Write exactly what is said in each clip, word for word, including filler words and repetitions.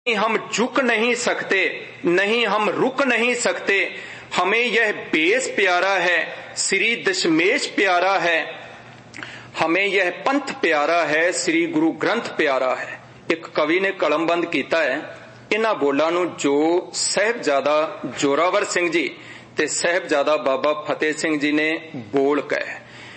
हम झुक नहीं सकते, नहीं हम रुक नहीं सकते, हमें यह बेस प्यारा है, श्री दशमेश प्यारा है, हमें यह पंथ प्यारा है, श्री गुरु ग्रंथ प्यारा है। एक कवि ने कलमबंद किया है इन्हां बोलां नूं जो साहिबजादा जोरावर सिंह जी ते साहिबजादा बाबा फतेह सिंह जी ने बोल कहे।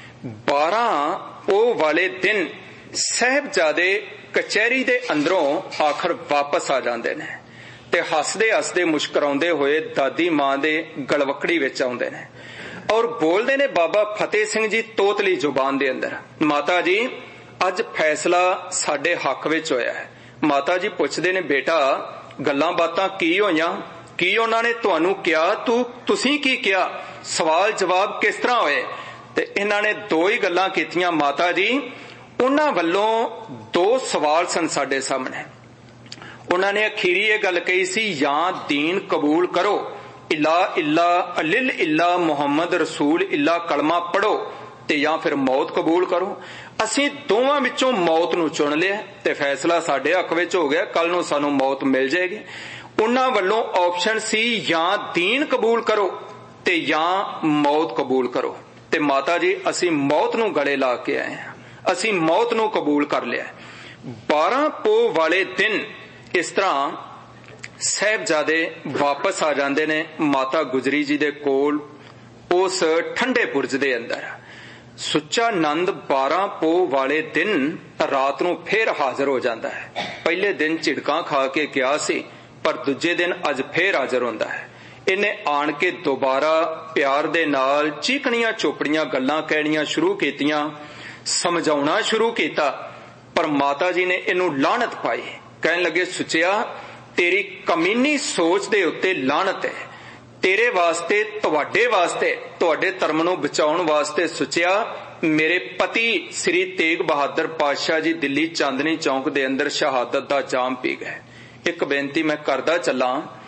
बारह ओ वाले दिन साहिबजादे कचहरी दे अंदरों आखिर वापस आ जाते ने ते हसदे हसदे मुस्कुराउंदे होए दादी मां दे गलवकड़ी विच आउंदे ने और बोलते ने बाबा फतेह सिंह जी तोतली जुबान दे अंदर, माता जी अज फैसला साडे हक विच होया है। माता जी पुछदे ने बेटा गल्लां बातां की होईयां, की उन्हां ने तुहानूं किया, तू तुसीं की किया, सवाल जवाब किस तरह होए? ते इन्हां ने दो ही गल्लां कीतियां माता जी। उन्हां वल्लों दो सवाल सन साडे सामने। उन्हां ने अखीरी ये गल कही सी, या दीन कबूल करो, इला इला अलिल इला मुहम्मद रसूल इला कलमा पढ़ो, ते या फिर मौत कबूल करो। असीं दोवां विचों मौत नूं चुन लिया ते फैसला साडे हक विच हो गया, कल नूं सानूं मौत मिल जाएगी। उन्हां वल्लों ऑप्शन सी या दीन कबूल करो ते या मौत कबूल करो। ते माता जी असीं मौत नूं गले ला के आए हैं, असीं मौत नूं कबूल कर लिया। बारह पो वाले दिन इस तरह साहिबजादे वापस आ जाते ने माता गुजरी जी दे कोल उस ठंडे बुरज दे अंदर। सुच्चा नंद बारह पो वाले दिन रात नूं फिर हाजिर हो जाता है। पहले दिन झिड़कां खा के गया सी, पर दूजे दिन अज फिर हाजिर होंदा है। इन्हें आण के दोबारा प्यार दे नाल चीकणियां चोपड़ियां गल्लां कहणियां शुरू कीतियां, समझाउणा शुरू कीता, पर माता जी ने इनू लानत पाई। कहन लगे सुचिया तेरी कमीनी सोच दे उत्ते लानत है, तेरे वास्ते तुहाडे वास्ते तुहाडे धर्म नूं बचाउण वास्ते सुचिया मेरे पति श्री तेग बहादुर पातशाह जी दिल्ली चांदनी चौक दे अंदर शहादत दा जाम पी गए। एक बेनती मैं करदा चला,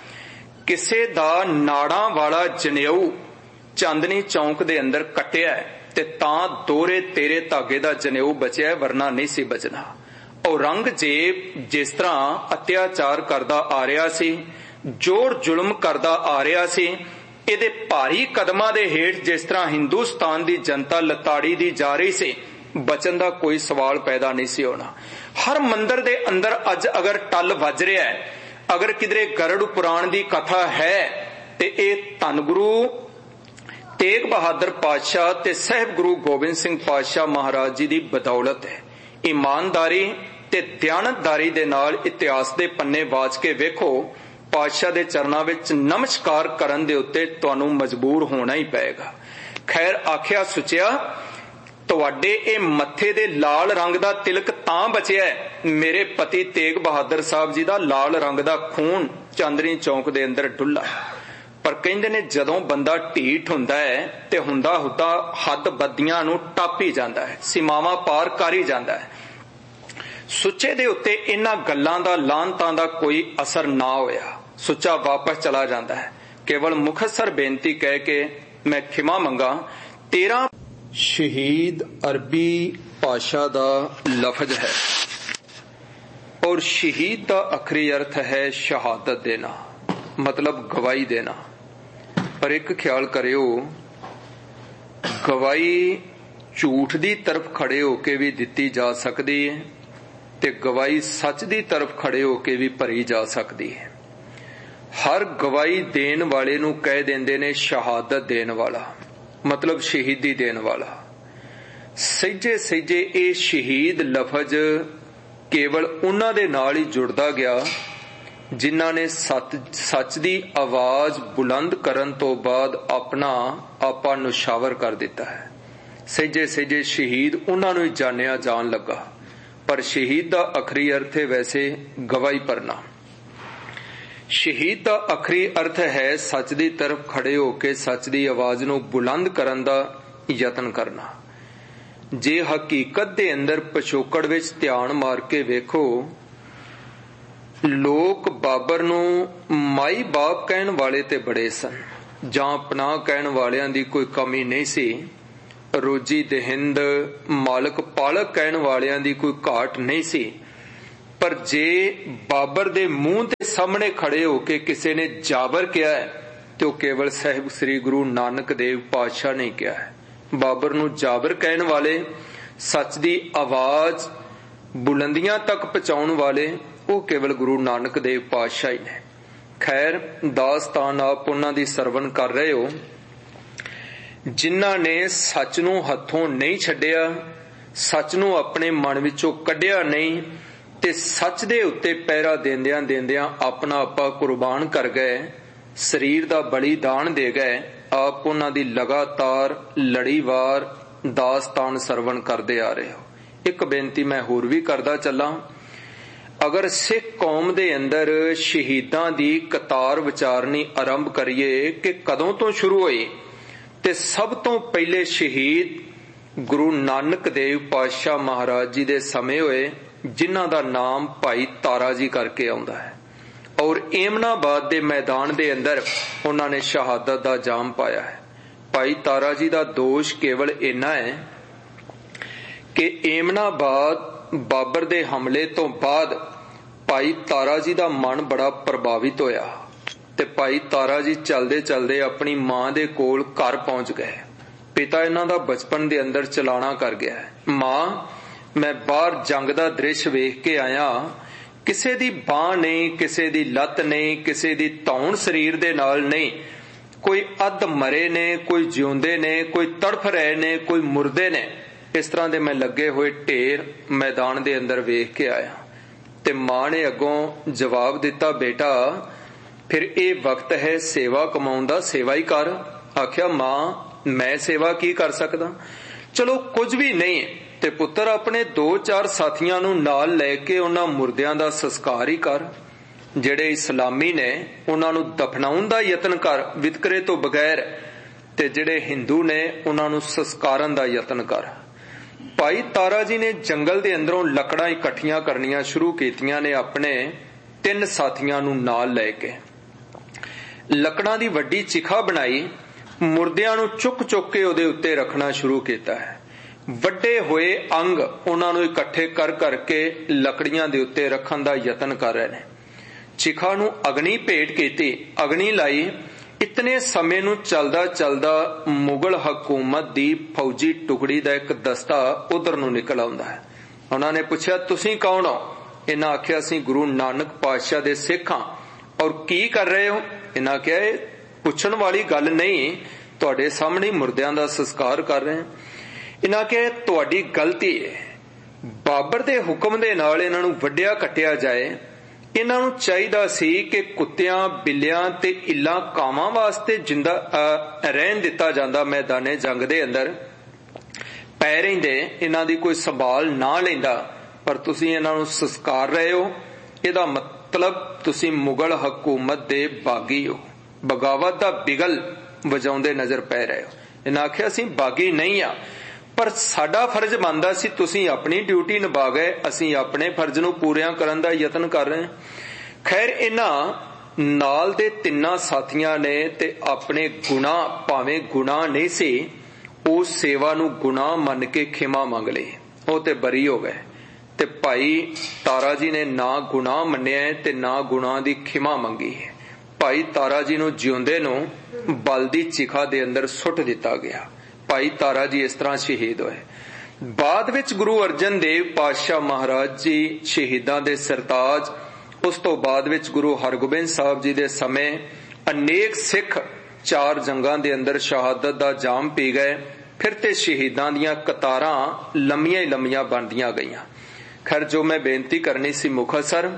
किसे दा नाड़ां वाला जनेऊ चांदनी चौक दे अंदर कटिया ते तां दोहरे तेरे धागे दा जनेऊ बचिया, वरना नहीं सी बचना। औरंगजेब जिस तरह अत्याचार करदा आ रहा सी, जोर जुल्म करदा आ रहा सी, इहदे भारी कदमां दे हेठ जिस तरह हिंदुस्तान दी जनता लताड़ी दी जा रही सी, बचन दा कोई सवाल पैदा नहीं सी होना। हर मंदिर दे अंदर अज अगर टल वज रहा है, अगर किधरे गरुड़ पुराण दी कथा है ते इह धन गुरु तेग बहादुर पातशाह ते साहिब गुरु गोबिंद सिंह पातशाह महाराज जी दी बदौलत है। ईमानदारी ते दयानतदारी दे नाल इतिहास दे पन्ने वाच के वेखो, पातशाह दे चरनां विच नमस्कार करन दे उत्ते तुहानूं मजबूर होना ही पएगा। खैर आखिया सुचिया तुहाडे ए मत्थे दे लाल रंग दा तिलक तां बचिया है, मेरे पति तेग बहादुर साहब जी दा लाल रंग दा खून चांदनी चौक दे अंदर डुल्ला। पर कहंदे ने जदों बंदा ढीठ हुंदा है ते हुंदा हुंदा हद बदियां नूं टप ही जांदा है, सीमावां पार कर ही जांदा है। सुच्चे दे उत्ते इन्हां गल्लां दा लानतां दा कोई असर ना होया। सुच्चा वापस चला जाता है, केवल मुखसर बेनती कह के मैं खिमा मंगा। तेरह शहीद अरबी भाषा दा लफज है और शहीद दा आखिरी अर्थ है शहादत देना, मतलब गवाही देना। पर एक ख्याल करियो, गवाही झूठ दी तरफ खड़े होके भी दिती जा सकती है ते गवाही सच दी तरफ खड़े होके भी भरी जा सकती है। हर गवाही देन वाले नूं कह देंदे ने शहादत देन वाला, मतलब शहीदी देन वाला। सहिजे सहिजे ये शहीद लफज केवल उन्हां दे नाल ही जुड़दा गया जिन्हां ने सच सच दी आवाज बुलंद करन तो बाद अपना आपा नुशावर कर दिता है। सहिजे सहिजे शहीद उन्हां नूं ही जानिया जान लगा। पर शहीद दा आखिरी अर्थ है वैसे गवाही भरना। शहीद दा आखिरी अर्थ है सच दी तरफ खड़े होके सच दी आवाज नूं बुलंद करन दा यतन करना। जे हकीकत दे अंदर पिछोकड़ विच ध्यान मार के वेखो, लोग बाबर नूं माई बाप कहण वाले ते बड़े सन, जां पनाह कहण वालियां दी कोई कमी नहीं सी, रोजी दहिंद मालक पालक कहण वालियां दी कोई घाट नहीं सी। पर जे बाबर दे मूंह दे सामने खड़े होके किसी ने जाबर किया है तो केवल साहिब श्री गुरु नानक देव पातशाह ने किया है। बाबर नूं जाबर कहण वाले, सच दी आवाज बुलंदियां तक पहुंचाउण वाले वो केवल गुरु नानक देव पातशाह ही ने। खैर, दास्तान आप उन्हां दी सरवण कर रहे हो जिन्हां ने सच नूं हथों नहीं छड्डिया, सच नूं अपने मन विचों कढिया नहीं ते सच दे उत्ते पहरा देंदियां देंदियां अपना आपा कुर्बान कर गए, शरीर दा बलिदान दे गए। आप उन्हां दी लगातार लड़ीवार दास्तान सरवण करदे आ रहे हो। एक बेनती मैं होर भी करदा चलां, अगर सिख कौम दे अंदर शहीदां दी कतार विचारनी आरंभ करिए कि कदों तो शुरू होई, ते सब तो पहले शहीद गुरु नानक देव पातशाह महाराज जी दे समय होए, जिन्हां दा नाम भाई तारा जी करके आउंदा है। और एमनाबाद दे मैदान दे अंदर उन्हां ने शहादत दा जाम पाया है। भाई तारा जी दा दोष केवल इन्ना है कि एमनाबाद बाबर दे हमले तो बाद भाई तारा जी दा मन बड़ा प्रभावित होया ते भाई तारा जी चलदे चलदे अपनी मां दे कोल घर पहुंच गए। पिता इन्हां दा बचपन दे अंदर चलाना कर गया है। मां, मैं बाहर जंग दा दृश्य वेख के आया, किसे दी बांह नहीं, किसे दी लत नहीं, किसे दी धौण शरीर दे नाल नहीं, कोई अध मरे ने, कोई जिउंदे ने, कोई तड़फ रहे ने, कोई मुर्दे ने। इस तरह दे मैं लगे हुए ढेर मैदान दे अंदर वेख के आया। ते मां ने अगों जवाब दिता, बेटा फिर ये वक्त है सेवा कमाउण दा, सेवा ही कर। आख्या, मां मैं सेवा की कर सकदा? चलो कुछ भी नहीं ते पुत्र अपने दो चार साथियां नूं नाल लैके उन्हां मुर्दियां दा संस्कार ही कर। जेड़े इस्लामी ने उन्हां नूं दफनाउण दा यतन कर वितकरे तो बगैर, ते जेड़े हिंदू ने उन्हां नूं संस्कारन दा यतन कर। भाई तारा जी ने जंगल दे अंदरों लकड़ां इकट्ठियां करनियां शुरू कीतियां ने अपने तीन साथियां नूं नाल लैके। लकड़ां दी वड्डी चिखा बनाई, मुर्दियां नूं चुक चुक के उहदे उत्ते रखना शुरू कीता है। ਵੱਡੇ ਹੋਏ अंग उन्हां नूं इकट्ठे कर करके लकड़ियां दे उत्ते रखण दा यतन कर रहे ने। चिखा नूं अग्नि भेट कीती, अग्नि लाई। इतने समय नूं चलदा चलदा मुगल हकूमत दी फौजी टुकड़ी दा एक दस्ता उधर नूं निकल आउंदा है। उन्हां ने पुछया, तुसीं कौन हो? इन्हां आख्या, असीं गुरु नानक पातशाह दे सिख हां। और की कर रहे हो? इन्हां आख्या, पुछण वाली गल नहीं, तुहाडे सामणे मुर्दियां दा संस्कार कर रहे हैं। इन्हां के तुहाडी गलती है, बाबर दे हुक्म दे नाल इन्हां नूं वड्डिया कट्टिया जाए। इन्हां नूं चाहीदा सी कि कुत्तियां, बिल्लियां ते इल्लां कावां वास्ते जिंदा रहन दिता जांदा मैदाने जंग दे अंदर, पै रहिंदे, इन्हां दी कोई संभाल ना लैंदा, पर तुसीं इन्हां नूं संस्कार रहे हो। इहदा मतलब तुसीं मुगल हकूमत दे बागी हो, बगावत दा बिगल वजाउंदे नजर पै रहे हो। इन्हां आख्या, असीं बागी नहीं आ, पर साडा फर्ज बनदा सी, तुसीं अपनी ड्यूटी निभा गए, असीं अपने फर्ज नूं पूरियां करन दा यतन कर रहे हैं। खैर, इन्हां नाल दे तिन्नां साथियां ने ते अपने गुनाह, भावें गुनाह नहीं सी, उस सेवा नूं गुनाह मन के खिमा मंग लई। वो ते बरी हो गए। ते भाई तारा जी ने ना गुनाह मन्निया है ते ना गुनाह दी खिमा मंगी है। भाई तारा जी नूं जिउंदे नूं बल दी चिखा दे अंदर सुट दिता गया। भाई तारा जी इस तरह शहीद होए। बाद विच गुरु अर्जन देव पातशाह महाराज जी शहीदां दे सरताज। उस तो बाद विच गुरु हरगोबिंद साहब जी दे समय अनेक सिख चार जंगां दे अंदर शहादत दा जाम पी गए। फिर ते शहीदां दियां कतारां लंमियां ही लंमियां बनदियां गईयां। खैर, जो मैं बेनती करनी सी मुखतसर,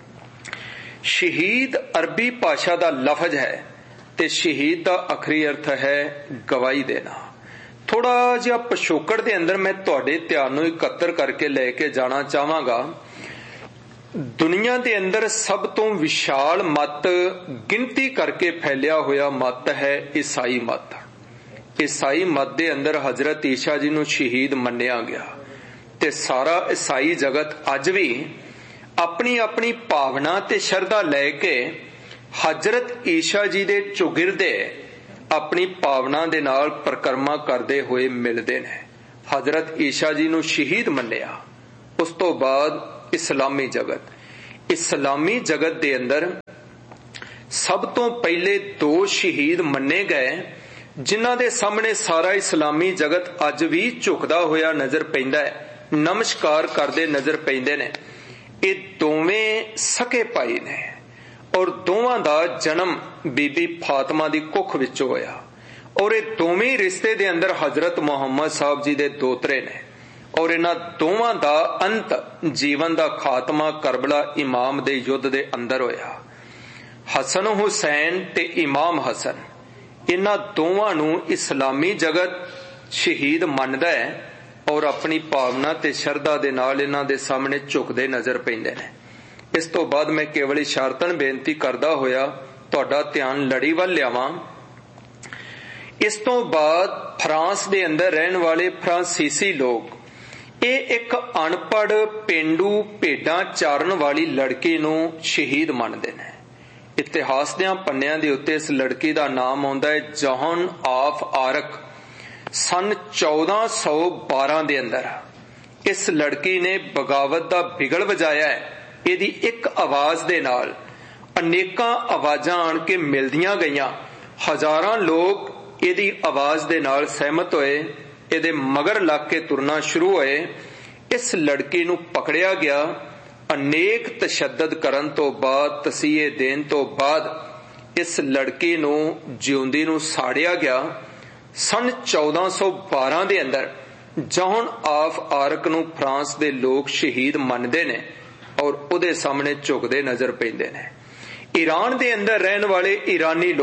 शहीद अरबी भाषा दा लफज है ते शहीद दा आखरी अर्थ है गवाही देना। थोड़ा जिहा पिछोकड़ दे अंदर मैं तुहाडे ध्यान नूं इकत्तर करके लेके जाना चाहांगा। दुनिया दे अंदर सब तो विशाल मत, गिनती करके फैलिया होया मत है ईसाई मत। ईसाई मत दे अंदर हजरत ईसा जी नूं शहीद मन्निया गया ते सारा ईसाई जगत अज भी अपनी अपनी भावना ते शरधा लैके हजरत ईसा जी दे चौगिरदे अपनी भावना दे नाल परिक्रमा करदे होए मिलदे ने। हजरत ईसा जी नूं शहीद मन्निया। उस तो बाद इस्लामी जगत इस्लामी जगत दे अंदर सब तो पहले दो शहीद मन्ने गए जिन्हां दे सामने सारा इस्लामी जगत अज भी झुकदा होया नजर पैंदा है, नमस्कार करदे नजर पैंदे ने। ये दोवें सके भाई ने और दोवां दा जन्म बीबी फातिमा दी कुख विचों होया और ये दोवें रिश्ते दे अंदर हजरत मुहम्मद साहब जी दे दोतरे ने और इन्हां दोवां दा अंत जीवन दा खात्मा करबला इमाम दे युद्ध दे अंदर होया। हसन हुसैन ते इमाम हसन इन्हां दोवां नूं इस्लामी जगत शहीद मनदा है और अपनी भावना ते शरधा दे नाल इन्हां दे सामने झुकदे नजर पैंदे ने। इस तो बाद मैं केवल इशारतन बेनती करदा होया तुहाडा ध्यान लड़ी वल लियावां। इस तो बाद फ्रांस दे अंदर रहन वाले फ्रांसीसी लोग ये एक अनपढ़ पेंडू भेडां चारन वाली लड़की नूं शहीद मनदे ने। इतिहास दियां पन्नियां दे उत्ते इस लड़की दा नाम आउंदा है जॉन ऑफ आर्क। सन चौदह सौ बारह दे अंदर इस लड़की ने बगावत दा बिगड़ बजाया है। इहदी एक आवाज दे नाल अनेकां आवाजां आण के मिलदियां गईयां। हजारां लोग इहदी आवाज दे नाल सहमत होए, इहदे मगर लग के तुरना शुरू होए। इस लड़की नूं पकड़िया गया। अनेक तशद्दद करन तो बाद, तसीहे देन तो बाद इस लड़की नूं जिउंदी नूं साड़िया गया। सन चौदह सौ बारह दे अंदर जॉन ऑफ आर्क नूं फ्रांस दे लोग शहीद मनदे ने और उहदे सामने झुकदे नजर पैंदे ने। ईरान दे अंदर रहन वाले ईरानी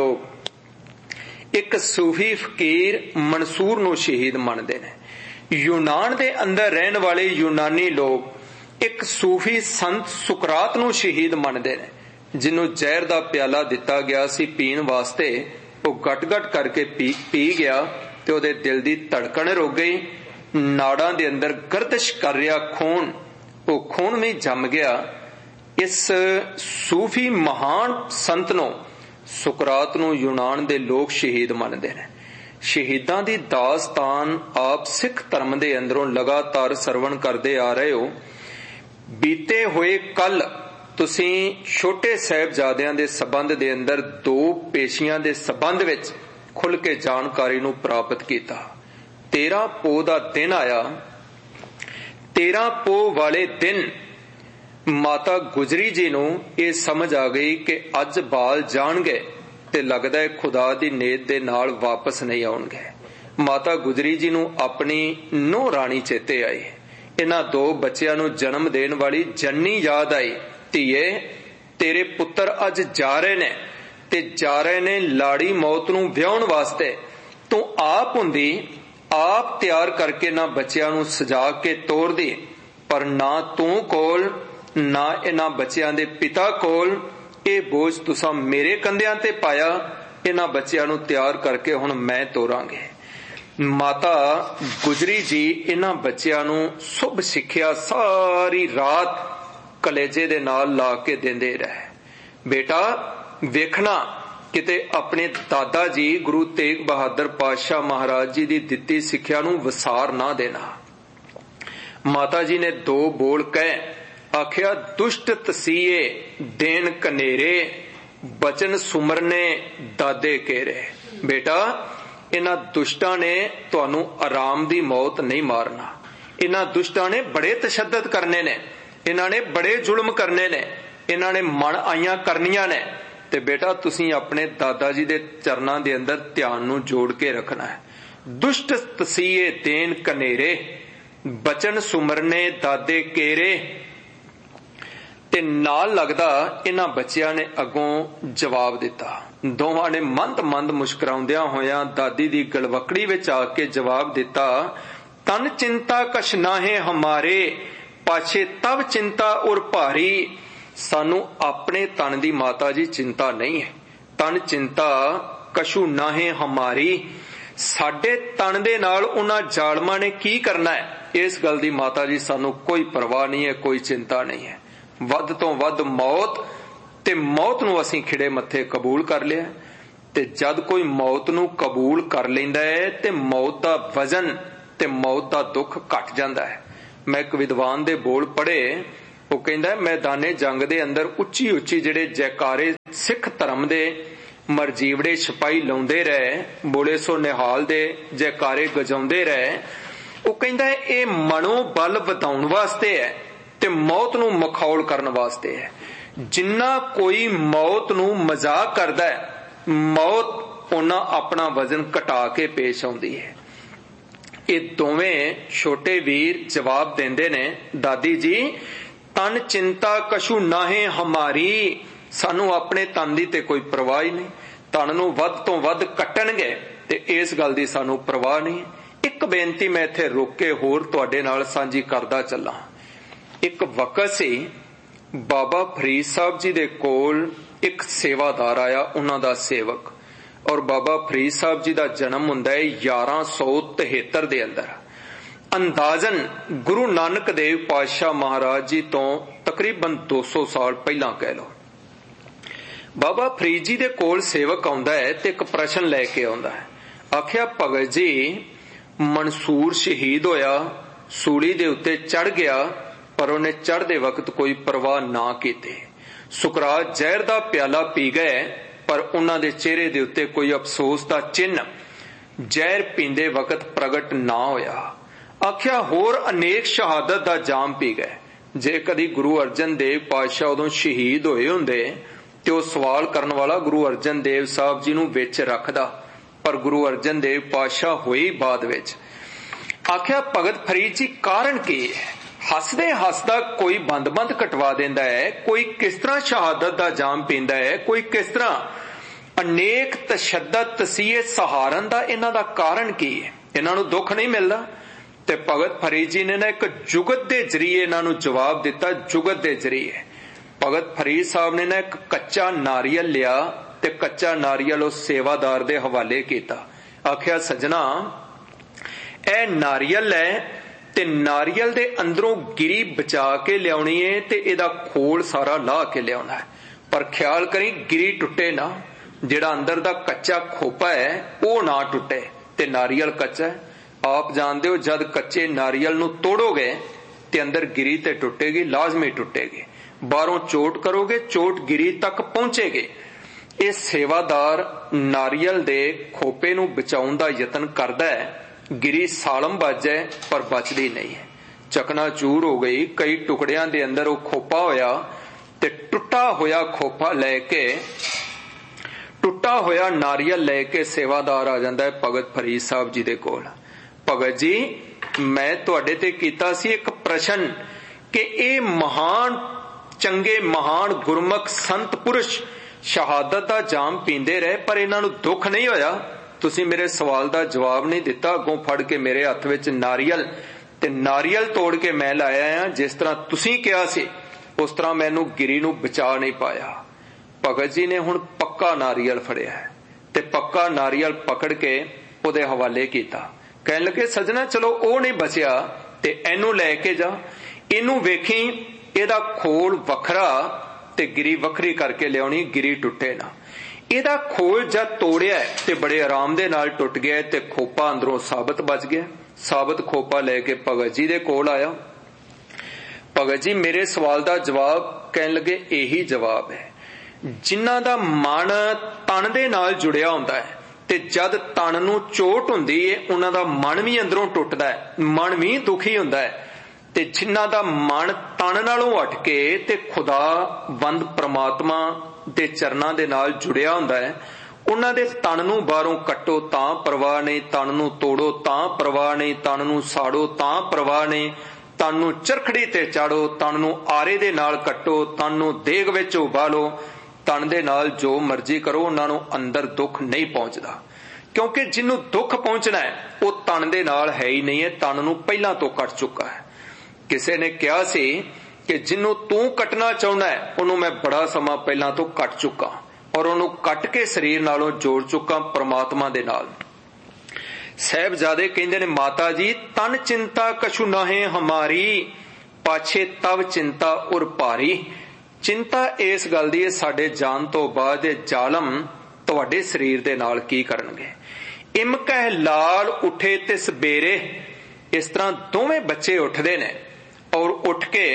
लोग एक सूफी फकीर मंसूर नूं शहीद मनदे ने। यूनान दे अंदर रहन वाले यूनानी लोग एक सूफी संत सुकरात नूं शहीद मनदे ने जिन्हों जहर दा प्याला दिता गया सी पीण वास्ते। वो गट गट करके पी पी गया ते ओहदे दिल दी धड़कन रुक गई। नाड़ां दे अंदर गर्दिश कर रहा खून, वो खून में जम गया। इस सूफी महान संत नूं सुकरात नूं यूनान दे लोग शहीद मनदे ने। शहीदां दी दास्तान आप सिख धर्म दे अंदरों लगातार सरवण करदे आ रहे हो। बीते हुए कल तुसीं छोटे साहिबजादियां दे संबंध दे अंदर दो पेशियां दे संबंध विच खुल के जानकारी नूं प्राप्त कीता। तेरह पो दा दिन आया। तेरह पो वाले दिन माता गुजरी जी नूं ये समझ आ गई कि अज बाल जाणगे ते लगदा है खुदा दी नेत दे नाल वापस नहीं आउणगे। माता गुजरी जी नूं अपनी नूह राणी चेते आई। इन्हां दो बच्चियां नूं जन्म देण वाली जन्नी याद आई। धीए तेरे पुत्र अज जा रहे ने ते जा रहे ने लाड़ी मौत नूं व्याहण वास्ते। तू आप हुंदी आप तैयार करके ना बच्चियां नूं सजा के तोर दी, पर ना तू कोल ना इन्हां बच्चियां दे पिता कोल। ये बोझ तुसां मेरे कंधियां ते पाया। इन्हां बच्चियां नूं तैयार करके हुण मैं तोरांगे। माता गुजरी जी इन्हां बच्चियां नूं शुभ सिक्ख्या सारी रात कलेजे दे नाल ला के देंदे रहे। बेटा वेखना किते अपने दादा जी गुरु तेग बहादुर पातशाह महाराज जी दी दित्ती सिक्ख्या नूं वसार ना देना। माता जी ने दो बोल कहे आखिया दुष्ट तसीए देन कनेरे बचन सुमरने दादे केरे। बेटा इन्हां दुष्टां ने तुहानू आराम दी मौत नहीं मारना। इन्हां दुष्टां ने बड़े तशद्दद करने ने, इन्हां ने बड़े जुल्म करने ने, इन्हां ने मन आईयां करनियां ने। ते बेटा तुसीं अपने दादा जी दे चरनां दे अंदर ध्यान नू जोड़ के रखना है। दुष्ट तसीए देन कनेरे बचन सुमरने दादे केरे। ते नाल लगदा इन्हां बच्चियां ने अगों जवाब दिता। दोवां ने मंद मंद मुस्कुराउंदियां होयां दादी दी गलवकड़ी विच आके जवाब दिता, तन चिंता कश नाहे हमारे पाछे तब चिंता और भारी। सानू अपने तन दी माता जी चिंता नहीं है। तन चिंता कशु नाहे हमारी। साडे तन दे नाल उन्हां जालमां ने की करना है, इस गल दी माता जी सानू कोई परवाह नहीं है, कोई चिंता नहीं है। वध तो वध मौत ते मौत नू असीं खिड़े मत्थे कबूल कर लिया। ते जद कोई मौत नू कबूल कर लैंदा है ते मौत दा वजन ते मौत दा दुख घट जांदा है। मैं एक विद्वान दे बोल पढ़े, ਉਹ ਕਹਿੰਦਾ ਮੈਦਾਨੇ ਜੰਗ ਦੇ ਅੰਦਰ ਉੱਚੀ ਉੱਚੀ ਜਿਹੜੇ ਜੈਕਾਰੇ ਸਿੱਖ ਧਰਮ ਦੇ ਮਰਜੀਵੜੇ ਸਿਪਾਹੀ ਲਾਉਂਦੇ ਰਹੇ, ਬੋਲੇ ਸੋ ਨਿਹਾਲ ਦੇ ਜੈਕਾਰੇ ਗਜਾਉਂਦੇ ਰਹੇ। ਉਹ ਕਹਿੰਦਾ ਇਹ ਮਨੋਬਲ ਵਧਾਉਣ ਵਾਸਤੇ ਹੈ ਤੇ ਮੌਤ ਨੂੰ ਮਖੌਲ ਕਰਨ ਵਾਸਤੇ ਹੈ। ਜਿੰਨਾ ਕੋਈ ਮੌਤ ਨੂੰ ਮਜ਼ਾਕ ਕਰਦਾ ਹੈ, ਮੌਤ ਉਹਨਾਂ ਆਪਣਾ ਵਜ਼ਨ ਘਟਾ ਕੇ ਪੇਸ਼ ਆਉਂਦੀ ਹੈ। ਇਹ ਦੋਵੇਂ ਛੋਟੇ ਵੀਰ ਜਵਾਬ ਦਿੰਦੇ ਨੇ, ਦਾਦੀ ਜੀ ਤਨ ਚਿੰਤਾ ਕਛੂ ਨਾਹੇ ਹਮਾਰੀ, ਸਾਨੂੰ ਆਪਣੇ ਤਨ ਦੀ ਤੇ ਕੋਈ ਪਰਵਾਹ ਹੀ ਨਹੀਂ, ਤਨ ਨੂੰ ਵੱਧ ਤੋਂ ਵੱਧ ਕੱਟਣਗੇ ਤੇ ਇਸ ਗੱਲ ਦੀ ਸਾਨੂੰ ਪਰਵਾਹ ਨਹੀਂ। ਇੱਕ ਬੇਨਤੀ ਮੈਂ ਇੱਥੇ ਰੁਕ ਕੇ ਹੋਰ ਤੁਹਾਡੇ ਨਾਲ ਸਾਂਝੀ ਕਰਦਾ ਚੱਲਾਂ। ਇੱਕ ਵਕਤ ਸੀ, ਬਾਬਾ ਫਰੀਦ ਸਾਹਿਬ ਜੀ ਦੇ ਕੋਲ ਇੱਕ ਸੇਵਾਦਾਰ ਆਇਆ, ਉਹਨਾਂ ਦਾ ਸੇਵਕ, ਔਰ ਬਾਬਾ ਫਰੀਦ ਸਾਹਿਬ ਜੀ ਦਾ ਜਨਮ ਹੁੰਦਾ ਹੈ ਗਿਆਰਾਂ ਸੌ ਤਿਹੱਤਰ ਦੇ ਅੰਦਰ। ਅੰਦਾਜ਼ਨ ਗੁਰੂ ਨਾਨਕ ਦੇਵ ਪਾਤਸ਼ਾਹ ਮਹਾਰਾਜ ਜੀ ਤੋਂ ਤਕਰੀਬਨ ਦੋ ਸੌ ਸਾਲ ਪਹਿਲਾਂ ਕਹਿ ਲਓ। ਬਾਬਾ ਫਰੀਦ ਜੀ ਦੇ ਕੋਲ ਸੇਵਕ ਆਉਂਦਾ ਹੈ ਤੇ ਇੱਕ ਪ੍ਰਸ਼ਨ ਲੈ ਕੇ ਆਉਂਦਾ ਹੈ। ਆਖਿਆ ਭਗਤ ਜੀ ਮਨਸੂਰ ਸ਼ਹੀਦ ਹੋਇਆ, ਸੂਲੀ ਦੇ ਉੱਤੇ ਚੜ ਗਿਆ, ਪਰ ਉਹਨੇ ਚੜ੍ਹਦੇ ਵਕਤ ਕੋਈ ਪਰਵਾਹ ਨਾ ਕੀਤੀ। ਸੁਕਰਾਤ ਜ਼ਹਿਰ ਦਾ ਪਿਆਲਾ ਪੀ ਗਏ, ਪਰ ਉਹਨਾਂ ਦੇ ਚਿਹਰੇ ਦੇ ਉੱਤੇ ਕੋਈ ਅਫਸੋਸ ਦਾ ਚਿੰਨ੍ਹ ਜ਼ਹਿਰ ਪੀਂਦੇ ਵਕਤ ਪ੍ਰਗਟ ਨਾ ਹੋਇਆ। ਆਖਿਆ ਹੋਰ ਅਨੇਕ ਸ਼ਹਾਦਤ ਦਾ ਜਾਮ ਪੀ ਗਏ। ਜੇ ਕਦੀ ਗੁਰੂ ਅਰਜਨ ਦੇਵ ਪਾਤਸ਼ਾਹ ਉਦੋਂ ਸ਼ਹੀਦ ਹੋਏ ਹੁੰਦੇ ਤੇ ਉਹ ਸਵਾਲ ਕਰਨ ਵਾਲਾ ਗੁਰੂ ਅਰਜਨ ਦੇਵ ਸਾਹਿਬ ਜੀ ਨੂੰ ਵਿੱਚ ਰੱਖਦਾ, ਪਰ ਗੁਰੂ ਅਰਜਨ ਦੇਵ ਪਾਤਸ਼ਾਹ ਹੋਏ ਬਾਅਦ ਵਿੱਚ। ਆਖਿਆ ਭਗਤ ਫਰੀਦ ਜੀ ਕਾਰਨ ਕੀ ਹੈ? ਹੱਸਦੇ ਹੱਸਦਾ ਕੋਈ ਬੰਦ ਬੰਦ ਕਟਵਾ ਦਿੰਦਾ ਹੈ, ਕੋਈ ਕਿਸ ਤਰ੍ਹਾਂ ਸ਼ਹਾਦਤ ਦਾ ਜਾਮ ਪੀਂਦਾ ਹੈ, ਕੋਈ ਕਿਸ ਤਰ੍ਹਾਂ ਅਨੇਕ ਤਸ਼ੱਦਦ ਤਸੀਹੇ ਸਹਾਰਨ ਦਾ, ਇਹਨਾਂ ਦਾ ਕਾਰਨ ਕੀ ਹੈ? ਇਹਨਾਂ ਨੂੰ ਦੁੱਖ ਨਹੀਂ ਮਿਲਦਾ? ਤੇ ਭਗਤ ਫਰੀਦ ਜੀ ਨੇ ਨਾ ਇੱਕ ਜੁਗਤ ਦੇ ਜ਼ਰੀਏ ਇਹਨਾਂ ਨੂੰ ਜਵਾਬ ਦਿੱਤਾ। ਜੁਗਤ ਦੇ ਜ਼ਰੀਏ ਭਗਤ ਫਰੀਦ ਸਾਹਿਬ ਨੇ ਨਾ ਇੱਕ ਕੱਚਾ ਨਾਰੀਅਲ ਲਿਆ ਤੇ ਕੱਚਾ ਨਾਰੀਅਲ ਉਸ ਸੇਵਾਦਾਰ ਦੇ ਹਵਾਲੇ ਕੀਤਾ। ਆਖਿਆ ਸੱਜਣਾ ਇਹ ਨਾਰੀਅਲ ਹੈ ਤੇ ਨਾਰੀਅਲ ਦੇ ਅੰਦਰੋਂ ਗਿਰੀ ਬਚਾ ਕੇ ਲਿਆਉਣੀ ਹੈ ਤੇ ਇਹਦਾ ਖੋਲ ਸਾਰਾ ਲਾਹ ਕੇ ਲਿਆਉਣਾ ਹੈ, ਪਰ ਖਿਆਲ ਕਰੀ ਗਿਰੀ ਟੁੱਟੇ ਨਾ, ਜਿਹੜਾ ਅੰਦਰ ਦਾ ਕੱਚਾ ਖੋਪਾ ਹੈ ਉਹ ਨਾ ਟੁੱਟੇ। ਤੇ ਨਾਰੀਅਲ ਕੱਚਾ ਹੈ, ਆਪ ਜਾਣਦੇ ਹੋ ਜਦ ਕੱਚੇ ਨਾਰੀਅਲ ਨੂੰ ਤੋੜੋਗੇ ਤੇ ਅੰਦਰ ਗਿਰੀ ਤੇ ਟੁੱਟੇਗੀ, ਲਾਜ਼ਮੀ ਟੁੱਟੇਗੀ। ਬਾਹਰੋਂ ਚੋਟ ਕਰੋਗੇ, ਚੋਟ ਗਿਰੀ ਤੱਕ ਪਹੁੰਚੇਗੀ। ਇਹ ਸੇਵਾਦਾਰ ਨਾਰੀਅਲ ਦੇ ਖੋਪੇ ਨੂੰ ਬਚਾਉਣ ਦਾ ਯਤਨ ਕਰਦਾ ਹੈ, ਗਿਰੀ ਸਾਲਮ ਵੱਜ ਜਾਏ ਪਰ ਬਚਦੀ ਨਹੀਂ ਹੈ, ਚਕਨਾਚੂਰ ਹੋ ਗਈ। ਕਈ ਟੁਕੜਿਆਂ ਦੇ ਅੰਦਰ ਉਹ ਖੋਪਾ ਹੋਇਆ ਤੇ ਟੁੱਟਾ ਹੋਇਆ ਖੋਪਾ ਲੈ ਕੇ, ਟੁੱਟਾ ਹੋਇਆ ਨਾਰੀਅਲ ਲੈ ਕੇ ਸੇਵਾਦਾਰ ਆ ਜਾਂਦਾ ਹੈ ਭਗਤ ਫਰੀਦ ਸਾਹਿਬ ਜੀ ਦੇ ਕੋਲ। ਭਗਤ ਜੀ ਮੈਂ ਤੁਹਾਡੇ ਤੇ ਕੀਤਾ ਸੀ ਇੱਕ ਪ੍ਰਸ਼ਨ ਕਿ ਇਹ ਮਹਾਨ ਚੰਗੇ ਮਹਾਨ ਗੁਰਮੁਖ ਸੰਤ ਪੁਰਸ਼ ਸ਼ਹਾਦਤ ਦਾ ਜਾਮ ਪੀਂਦੇ ਰਹੇ, ਪਰ ਇਹਨਾਂ ਨੂੰ ਦੁੱਖ ਨਹੀਂ ਹੋਇਆ। ਤੁਸੀਂ ਮੇਰੇ ਸਵਾਲ ਦਾ ਜਵਾਬ ਨਹੀਂ ਦਿੱਤਾ। ਅੱਗੋਂ ਫੜ ਕੇ ਮੇਰੇ ਹੱਥ ਵਿੱਚ ਨਾਰੀਅਲ ਤੇ ਨਾਰੀਅਲ ਤੋੜ ਕੇ ਮੈਂ ਲਾਇਆ ਆ, ਜਿਸ ਤਰ੍ਹਾਂ ਤੁਸੀਂ ਕਿਹਾ ਸੀ ਉਸ ਤਰ੍ਹਾਂ ਮੈਨੂੰ ਗਿਰੀ ਨੂੰ ਬਚਾ ਨਹੀਂ ਪਾਇਆ। ਭਗਤ ਜੀ ਨੇ ਹੁਣ ਪੱਕਾ ਨਾਰੀਅਲ ਫੜਿਆ ਤੇ ਪੱਕਾ ਨਾਰੀਅਲ ਪਕੜ ਕੇ ਉਹਦੇ ਹਵਾਲੇ ਕੀਤਾ। ਕਹਿਣ ਲੱਗੇ ਸੱਜਣਾ ਚਲੋ ਉਹ ਨਹੀਂ ਬਚਿਆ ਤੇ ਇਹਨੂੰ ਲੈ ਕੇ ਜਾ, ਇਹਨੂੰ ਵੇਖੀ ਇਹਦਾ ਖੋਲ ਵੱਖਰਾ ਤੇ ਗਿਰੀ ਵੱਖਰੀ ਕਰਕੇ ਲਿਆਉਣੀ, ਗਿਰੀ ਟੁੱਟੇ ਨਾ। ਇਹਦਾ ਖੋਲ ਜਦ ਤੋੜਿਆ ਤੇ ਬੜੇ ਆਰਾਮ ਦੇ ਨਾਲ ਟੁੱਟ ਗਿਆ ਤੇ ਖੋਪਾ ਅੰਦਰੋਂ ਸਾਬਤ ਬਚ ਗਿਆ। ਸਾਬਤ ਖੋਪਾ ਲੈ ਕੇ ਭਗਤ ਜੀ ਦੇ ਕੋਲ ਆਇਆ। ਭਗਤ ਜੀ ਮੇਰੇ ਸਵਾਲ ਦਾ ਜਵਾਬ, ਕਹਿਣ ਲੱਗੇ ਇਹੀ ਜਵਾਬ ਹੈ। ਜਿਨ੍ਹਾਂ ਦਾ ਮਨ ਤਨ ਦੇ ਨਾਲ ਜੁੜਿਆ ਹੁੰਦਾ ਹੈ ਤੇ ਜਦ ਤਨ ਨੂੰ ਚੋਟ ਹੁੰਦੀ ਹੈ ਉਹਨਾਂ ਦਾ ਮਨ ਵੀ ਅੰਦਰੋਂ ਟੁੱਟਦਾ ਹੈ, ਮਨ ਵੀ ਦੁਖੀ ਹੁੰਦਾ ਹੈ। ਤੇ ਜਿਨ੍ਹਾਂ ਦਾ ਮਨ ਤਨ ਨਾਲੋਂ ਹਟ ਕੇ ਤੇ ਖੁਦਾਵੰਦ ਪ੍ਰਮਾਤਮਾ ਦੇ ਚਰਨਾਂ ਦੇ ਨਾਲ ਜੁੜਿਆ ਹੁੰਦਾ ਹੈ, ਉਹਨਾਂ ਦੇ ਤਨ ਨੂੰ ਬਾਹਰੋਂ ਕੱਟੋ ਤਾਂ ਪਰਵਾਹ ਨਹੀਂ, ਤਨ ਨੂੰ ਤੋੜੋ ਤਾਂ ਪਰਵਾਹ ਨਹੀਂ, ਤਨ ਨੂੰ ਸਾੜੋ ਤਾਂ ਪਰਵਾਹ ਨਹੀਂ, ਤਨ ਨੂੰ ਚਰਖੜੀ ਤੇ ਚਾੜੋ, ਤਨ ਨੂੰ ਆਰੇ ਦੇ ਨਾਲ ਕੱਟੋ, ਤਨ ਨੂੰ ਦੇਗ ਵਿੱਚ ਉਬਾਲੋ, ਤਨ ਦੇ ਨਾਲ ਜੋ ਮਰਜ਼ੀ ਕਰੋ, ਉਹਨਾਂ ਨੂੰ ਅੰਦਰ ਦੁੱਖ ਨਹੀਂ ਪਹੁੰਚਦਾ। ਕਿਉਂਕਿ ਜਿਹਨੂੰ ਦੁੱਖ ਪਹੁੰਚਣਾ ਹੈ ਉਹ ਤਨ ਦੇ ਨਾਲ ਹੈ ਹੀ ਨਹੀਂ ਹੈ, ਤਨ ਨੂੰ ਪਹਿਲਾਂ ਤੋਂ ਕੱਟ ਚੁੱਕਾ ਹੈ। ਕਿਸੇ ਨੇ ਕਿਹਾ ਸੀ ਕਿ ਜਿਹਨੂੰ ਤੂੰ ਕੱਟਣਾ ਚਾਹੁੰਦਾ ਹੈ ਉਹਨੂੰ ਮੈਂ ਬੜਾ ਸਮਾਂ ਪਹਿਲਾਂ ਤੋਂ ਕੱਟ ਚੁੱਕਾ ਔਰ ਉਹਨੂੰ ਕੱਟ ਕੇ ਸਰੀਰ ਨਾਲੋਂ ਜੋੜ ਚੁੱਕਾ ਪਰਮਾਤਮਾ ਦੇ ਨਾਲ। ਸਾਹਿਬਜ਼ਾਦੇ ਕਹਿੰਦੇ ਨੇ ਮਾਤਾ ਜੀ ਤਨ ਚਿੰਤਾ ਕਛੂ ਨਾਹੇ ਹਮਾਰੀ, ਪਾਛੇ ਤਵ ਚਿੰਤਾ ਉਰ ਭਾਰੀ। ਚਿੰਤਾ ਇਸ ਗੱਲ ਦੀ ਹੈ ਸਾਡੇ ਜਾਣ ਤੋਂ ਬਾਅਦ ਇਹ ਜ਼ਾਲਮ ਤੁਹਾਡੇ ਸਰੀਰ ਦੇ ਨਾਲ ਕੀ ਕਰਨਗੇ। ਇਮ ਕਹਿ ਲਾਲ ਉਠੇ ਤਿਸ ਬੇਰੇ, ਇਸ ਤਰ੍ਹਾਂ ਦੋਵੇਂ ਬੱਚੇ ਉੱਠਦੇ ਨੇ ਔਰ ਉੱਠ ਕੇ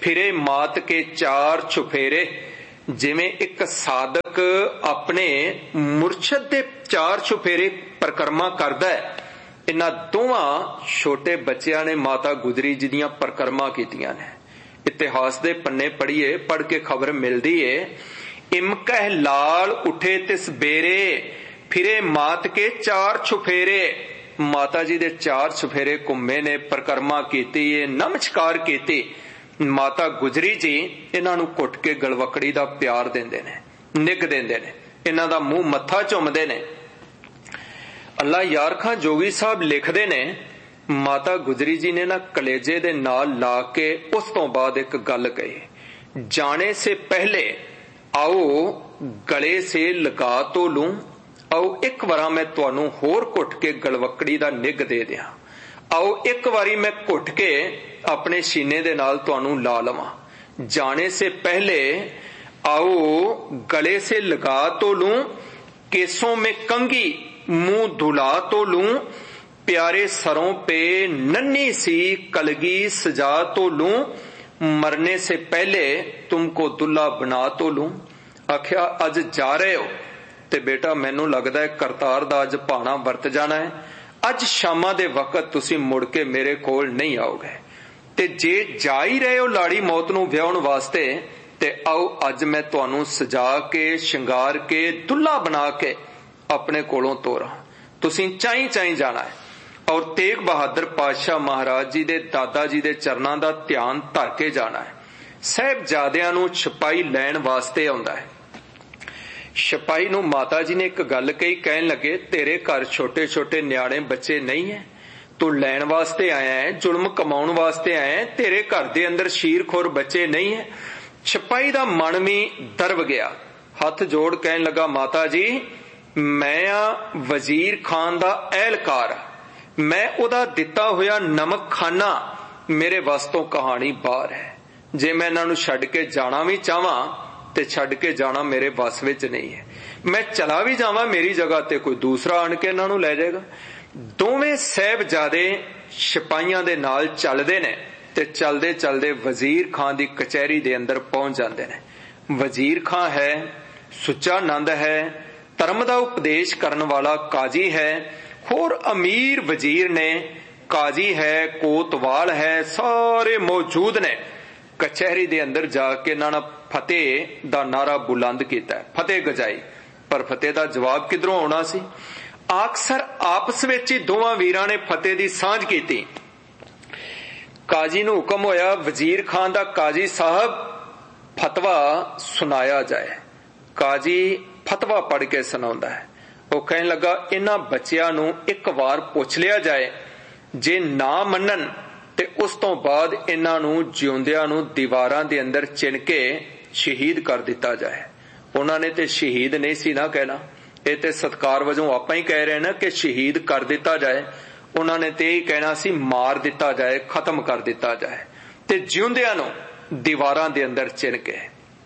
फिरे मात के चार छुफेरे। जिवें एक साधक अपने मुरशद दे चार छुफेरे परिक्रमा करदा है, इन्हां दोवां छोटे बच्चियां ने माता गुजरी जी दीयां परिक्रमा कीतियां ने। इतिहास दे पन्ने पढ़िए, पढ़ के खबर मिलदी है, इमकह लाल उठे तिस बेरे, फिरे मात के चार छुफेरे। माता जी दे चार छुफेरे घुम्मे ने, परिक्रमा कीती है, नमस्कार कीती। माता गुजरी जी इन्हां नूं घुट के गलवकड़ी दा प्यार देंदे ने, निग देंदे ने, इन्हां दा मूंह मत्था चुमदे ने। अल्लाह यार खां जोगी साहब लिखदे ने, माता गुजरी जी ने ना कलेजे दे नाल ला के उस तो बाद एक गल कही, जाने से पहले आओ गले से लगा तो लूं, आओ एक वारा मैं तुहानू होर घुट के गलवकड़ी दा निग दे दियां, आओ एक वारी मैं घुट के अपने सीने दे नाल तुहानू ला लवां। जाने से पहले आओ गले से लगा तो लूं, केसों में कंघी मुंह धुला तो लूं, प्यारे सरों पे नन्ही सी कलगी सजा तो लूं, मरने से पहले तुमको दुल्हा बना तो लूं। आख्या अज जा रहे हो ते बेटा मैनू लगदा है करतार दा अज भाना वरत जाना है, अज शामा दे वक्त तुसी मुड़ के मेरे कोल नहीं आओगे, ते जे जा ही रहे हो लाड़ी मौत नू व्याहण वास्ते, ते आओ अज मैं तुहानू सजा के श्रृंगार के दुल्हा बना के अपने कोलों तोरा, तुसी चाई चाई जाना है। और तेग बहादुर पातशाह महाराज जी दे दादा जी दे चरनां दा ध्यान धर के जाना है। साहिबजादियां नू छपाई लैण वास्ते आउंदा है। छपाई नू माता जी ने एक गल कही, कहन लगे तेरे घर छोटे छोटे न्याणे बच्चे नहीं है, तू लैण वास्ते आया है, जुल्म कमाउण वास्ते आया है, तेरे घर दे अंदर शीरखोर बच्चे नहीं है। छपाई दा मन भी दरब गया, हथ जोड़ कहन लगा माता जी मैं आ वजीर खान दा एहलकार, मैं उदा दिता होया नमक खाना, मेरे वास्तों कहानी बाहर है। जे मैं इन्हां नूं छड्ड के जाना भी चाहवां ते छड्ड के जाना मेरे वस विच नहीं है, मैं चला भी जावां मेरी जगह ते कोई दूसरा आण के इन्हां नूं लै जाएगा। दोवें साहिबजादे सिपाहियां दे नाल चलदे ने ते चलदे चलदे वजीर खान दी कचहरी दे अंदर पहुंच जांदे ने। वजीर खान है, सुच्चा नंद है, धर्म दा उपदेश करन वाला काजी है, होर अमीर वजीर ने, काजी है, कोतवाल है, सारे मौजूद ने। कचहरी दे अंदर जाके इन्हां फतेह दा नारा बुलंद कीता है, फतेह गजाई, पर फतेह दा जवाब किधरों आउणा सी। अक्सर आपस विच ही दोवां वीरां ने फतेह दी सांझ कीती। काजी नूं हुक्म होया वजीर खान दा काजी साहब फतवा सुनाया जाए। काजी फतवा पढ़ के सुनाउंदा है। वो कहन लगा इन्हां बच्चियां नूं एक वार पुछ लिया जाए, जे ना मन्नन ते उस तो बाद इन्हां नूं जिउंदियां नूं दीवारां दे अंदर चिण के शहीद कर दिता जाए। उन्हां ने ते शहीद नहीं सी ना कहना, ये ते सत्कार वजों आपां ही कह रहे ना कि शहीद कर दिता जाए। उन्हां ने ते ही कहना सी मार दिता जाए, खत्म कर दिता जाए, ते जिउंदियां नूं दीवारां दे अंदर चिण के।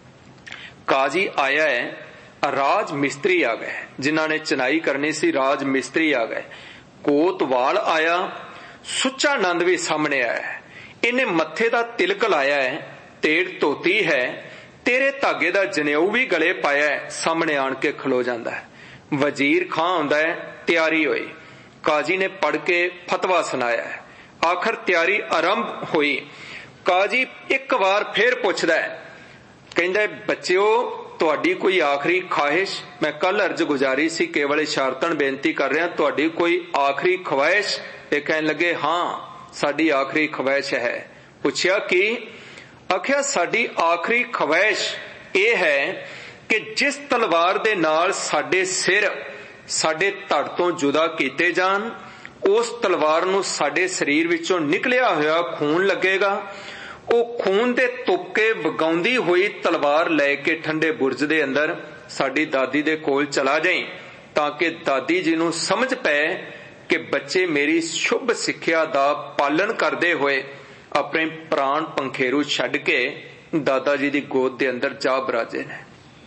काजी आया है, राज मिस्त्री आ गए, जिन्हां ने चनाई करनी सी राज मिस्त्री आ गए। कोतवाल आया, सुच्चा नंद भी सामने आया है, इन्हें मत्थे दा तिलक लाया है, तेड़ धोती है, तेरे धागे दा जनेऊ भी गले पाया है, सामने आन के खलो जांदा है। वजीर खां आउंदा है, तैयारी होई, काजी ने पढ़ के फतवा सुनाया है। आखिर तैयारी आरंभ हुई। काजी एक बार फिर पुछदा है, कहंदा है बच्चिओ तुहाडी कोई आखिरी ख्वाहिश, मैं कल अर्ज गुजारी सी केवल इशारतन बेनती कर रहा, तुहाडी कोई आखिरी ख्वाहिश? ये कहन लगे हां साडी आखिरी ख्वाहिश है। पुछया की? आख्या साडी आखिरी ख्वाहिश ये है कि जिस तलवार दे नाल साडे सिर साडे धड़ तो जुदा कीते जान, उस तलवार नूं साडे शरीर विचों निकलिया होया खून लगेगा, ओ खून दे तुपके वगाउंदी हुई तलवार लैके ठंडे बुरज दे अंदर साडी दादी दे कोल चला जाई, ताकि दादी जी नूं समझ पै कि बच्चे मेरी शुभ सिक्ख्या दा पालन करदे होए अपने प्राण पंखेरू छड्ड के दादा जी दी गोद दे अंदर जा बराजे ने।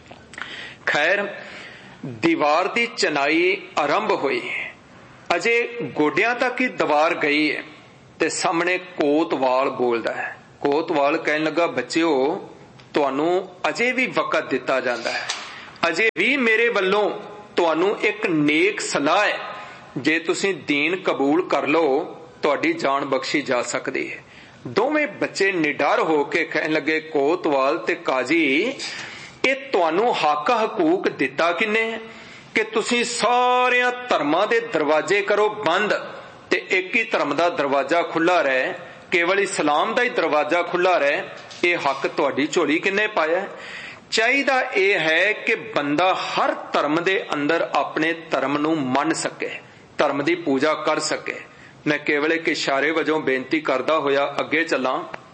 खैर दीवार दी चनाई आरंभ हुई, अजे गोडियां तक ही दीवार गई है ते सामने कोतवाल बोलदा है, कोतवाल कहन लगा, बच्चिओ तुहानू अजे भी वक़्त दिता जांदा है, अजे भी मेरे वल्लों तुहानू एक नेक सलाह है, जे तुसीं दीन कबूल कर लो तुहाडी जान बख्शी जा सकदी है। दोवें बच्चे निडर होके कहन लगे, कोतवाल ते काजी ये तुहानू हक हकूक दिता किन्ने कि तुसीं सारियां धर्मां दे दरवाजे करो बंद ते एक ही धर्म दा दरवाजा खुला रहे, केवल इस्लाम दा ही दरवाजा खुला रहे, ये हक तुहाडी झोली किन्ने पाया? चाहिदा ये है कि बंदा हर धर्म दे अंदर अपने धर्म नू मन सके, धर्म दी पूजा कर सके। मैं केवल एक इशारे वजों बेनती करदा होया अगे चलां।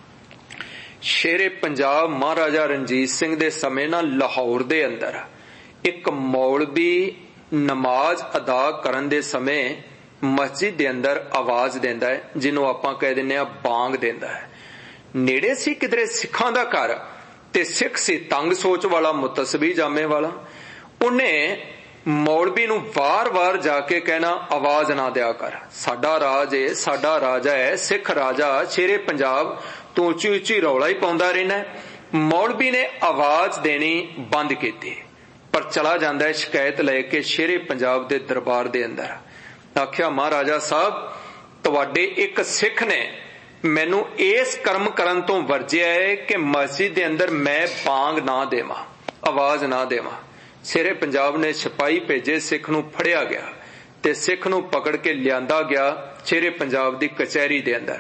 शेरे पंजाब महाराजा रणजीत सिंह दे समय ना लाहौर दे अंदर एक मौलवी नमाज अदा करन दे समय मस्जिद दे अंदर आवाज देंदा है, जिन्हों आपां कह दिंदे आ बांग देंदा है। नेड़े सी किधरे सिखां दा घर ते सिख सी तंग सोच वाला, मुतसबी जामे वाला। उन्हें मौलवी नू वार वार जाके कहना, आवाज ना दिया कर, साडा राज है, साडा राजा है, सिख राजा, शेरे पंजाब, तू उची उची रौला ही पाउंदा रहना। मौलवी ने आवाज देनी बंद की, पर चला जांदा है शिकायत लेके शेरे पंजाब दे दरबार दे अंदर। आख्या, महाराजा साहब तुहाडे एक सिख ने मैनू इस कर्म करन तो वर्जिया है कि मस्जिद दे अंदर मैं बांग ना देवां, आवाज ना देवां। शेरे पंजाब ने सिपाही भेजे, सिख नू फड़िया गया ते सिख नू पकड़ के लियांदा गया शेरे पंजाब दी कचहरी दे अंदर।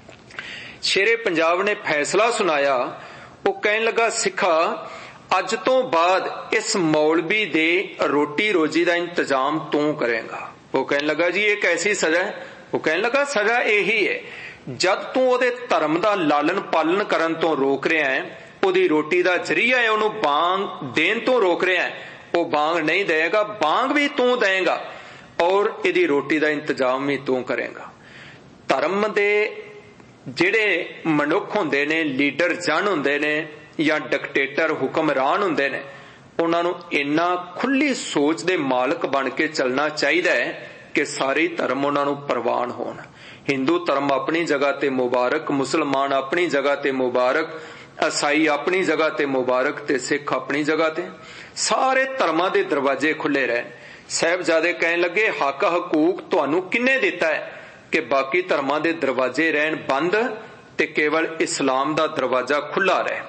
शेरे पंजाब ने फैसला सुनाया। वो कहन लगा, सिखा अज तो बाद इस मौलवी दे रोटी रोजी दा इंतजाम तू करेगा। वो कहन लगा, जी ये कैसी सजा है? वो कहन लगा, सजा यही है, जद तू ओदे धर्म दा लालन पालन करन तो रोक रहा है, ओदी रोटी दा जरिया है ओनू बांग देन तो रोक रहा है, वो बांग नहीं देगा, बांग भी तू देगा और इहदी रोटी दा इंतजाम भी तू करेगा। धर्म दे जिहड़े मनुख हुंदे ने, लीडर जन हुंदे ने या डिकटेटर हुक्मरान हुंदे ने, उन्हां नूं इन्ना खुली सोच दे मालक बन के चलना चाहिदा है कि सारे धर्म उन्हां नूं प्रवान होण। हिंदू धर्म अपनी जगह ते मुबारक, मुसलमान अपनी जगह ते मुबारक, ईसाई अपनी जगह ते मुबारक ते सिख अपनी जगह ते, सारे धर्मां दे दरवाजे खुले रहे। साहिबजादे कहन लगे, हक हकूक तुहानू किन्ने दिता है कि बाकी धर्मां दे दरवाजे रहन बंद ते केवल इस्लाम दा दरवाजा खुला रहे।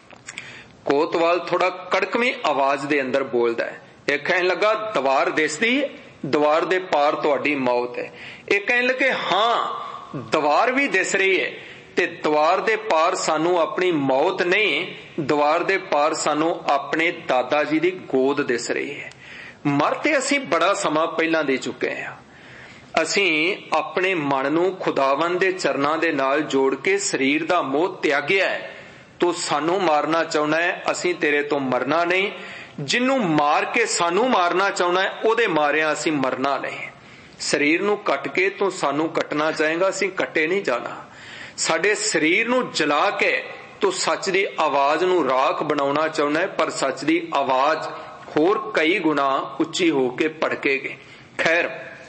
कोतवाल थोड़ा कड़कवीं आवाज दे अंदर बोलदा है। एक कहन लगा, दवार दिसदी, दवार दे पार तुहाडी मौत है। एक कहन लगे, हां दवार भी दिस रही है ते दवार दे पार सानू अपनी मौत नहीं, दवार दे पार सानू अपने दादा जी दी गोद दिस रही है। मर ते असीं बड़ा समा पहलां दे चुके हैं। असीं अपने मन नू खुदावंद दे चरनां दे नाल जोड़ के शरीर दा मोह त्यागिया है। तू सानू मारना चाहुंदा है, असीं तेरे तो मरना नहीं। जिन्नू मार के सानू मारना चाहुंदा है, ओदे मारिया असीं मरना नहीं। शरीर नू कट के तू सानू कटना चाहेगा, असीं कटे नहीं जाना। साडे शरीर नू जला के तू सच दी आवाज नू राख बनाउणा चाहुंदा है, पर सच दी आवाज होर कई गुना उच्ची होके भड़केगी। खैर,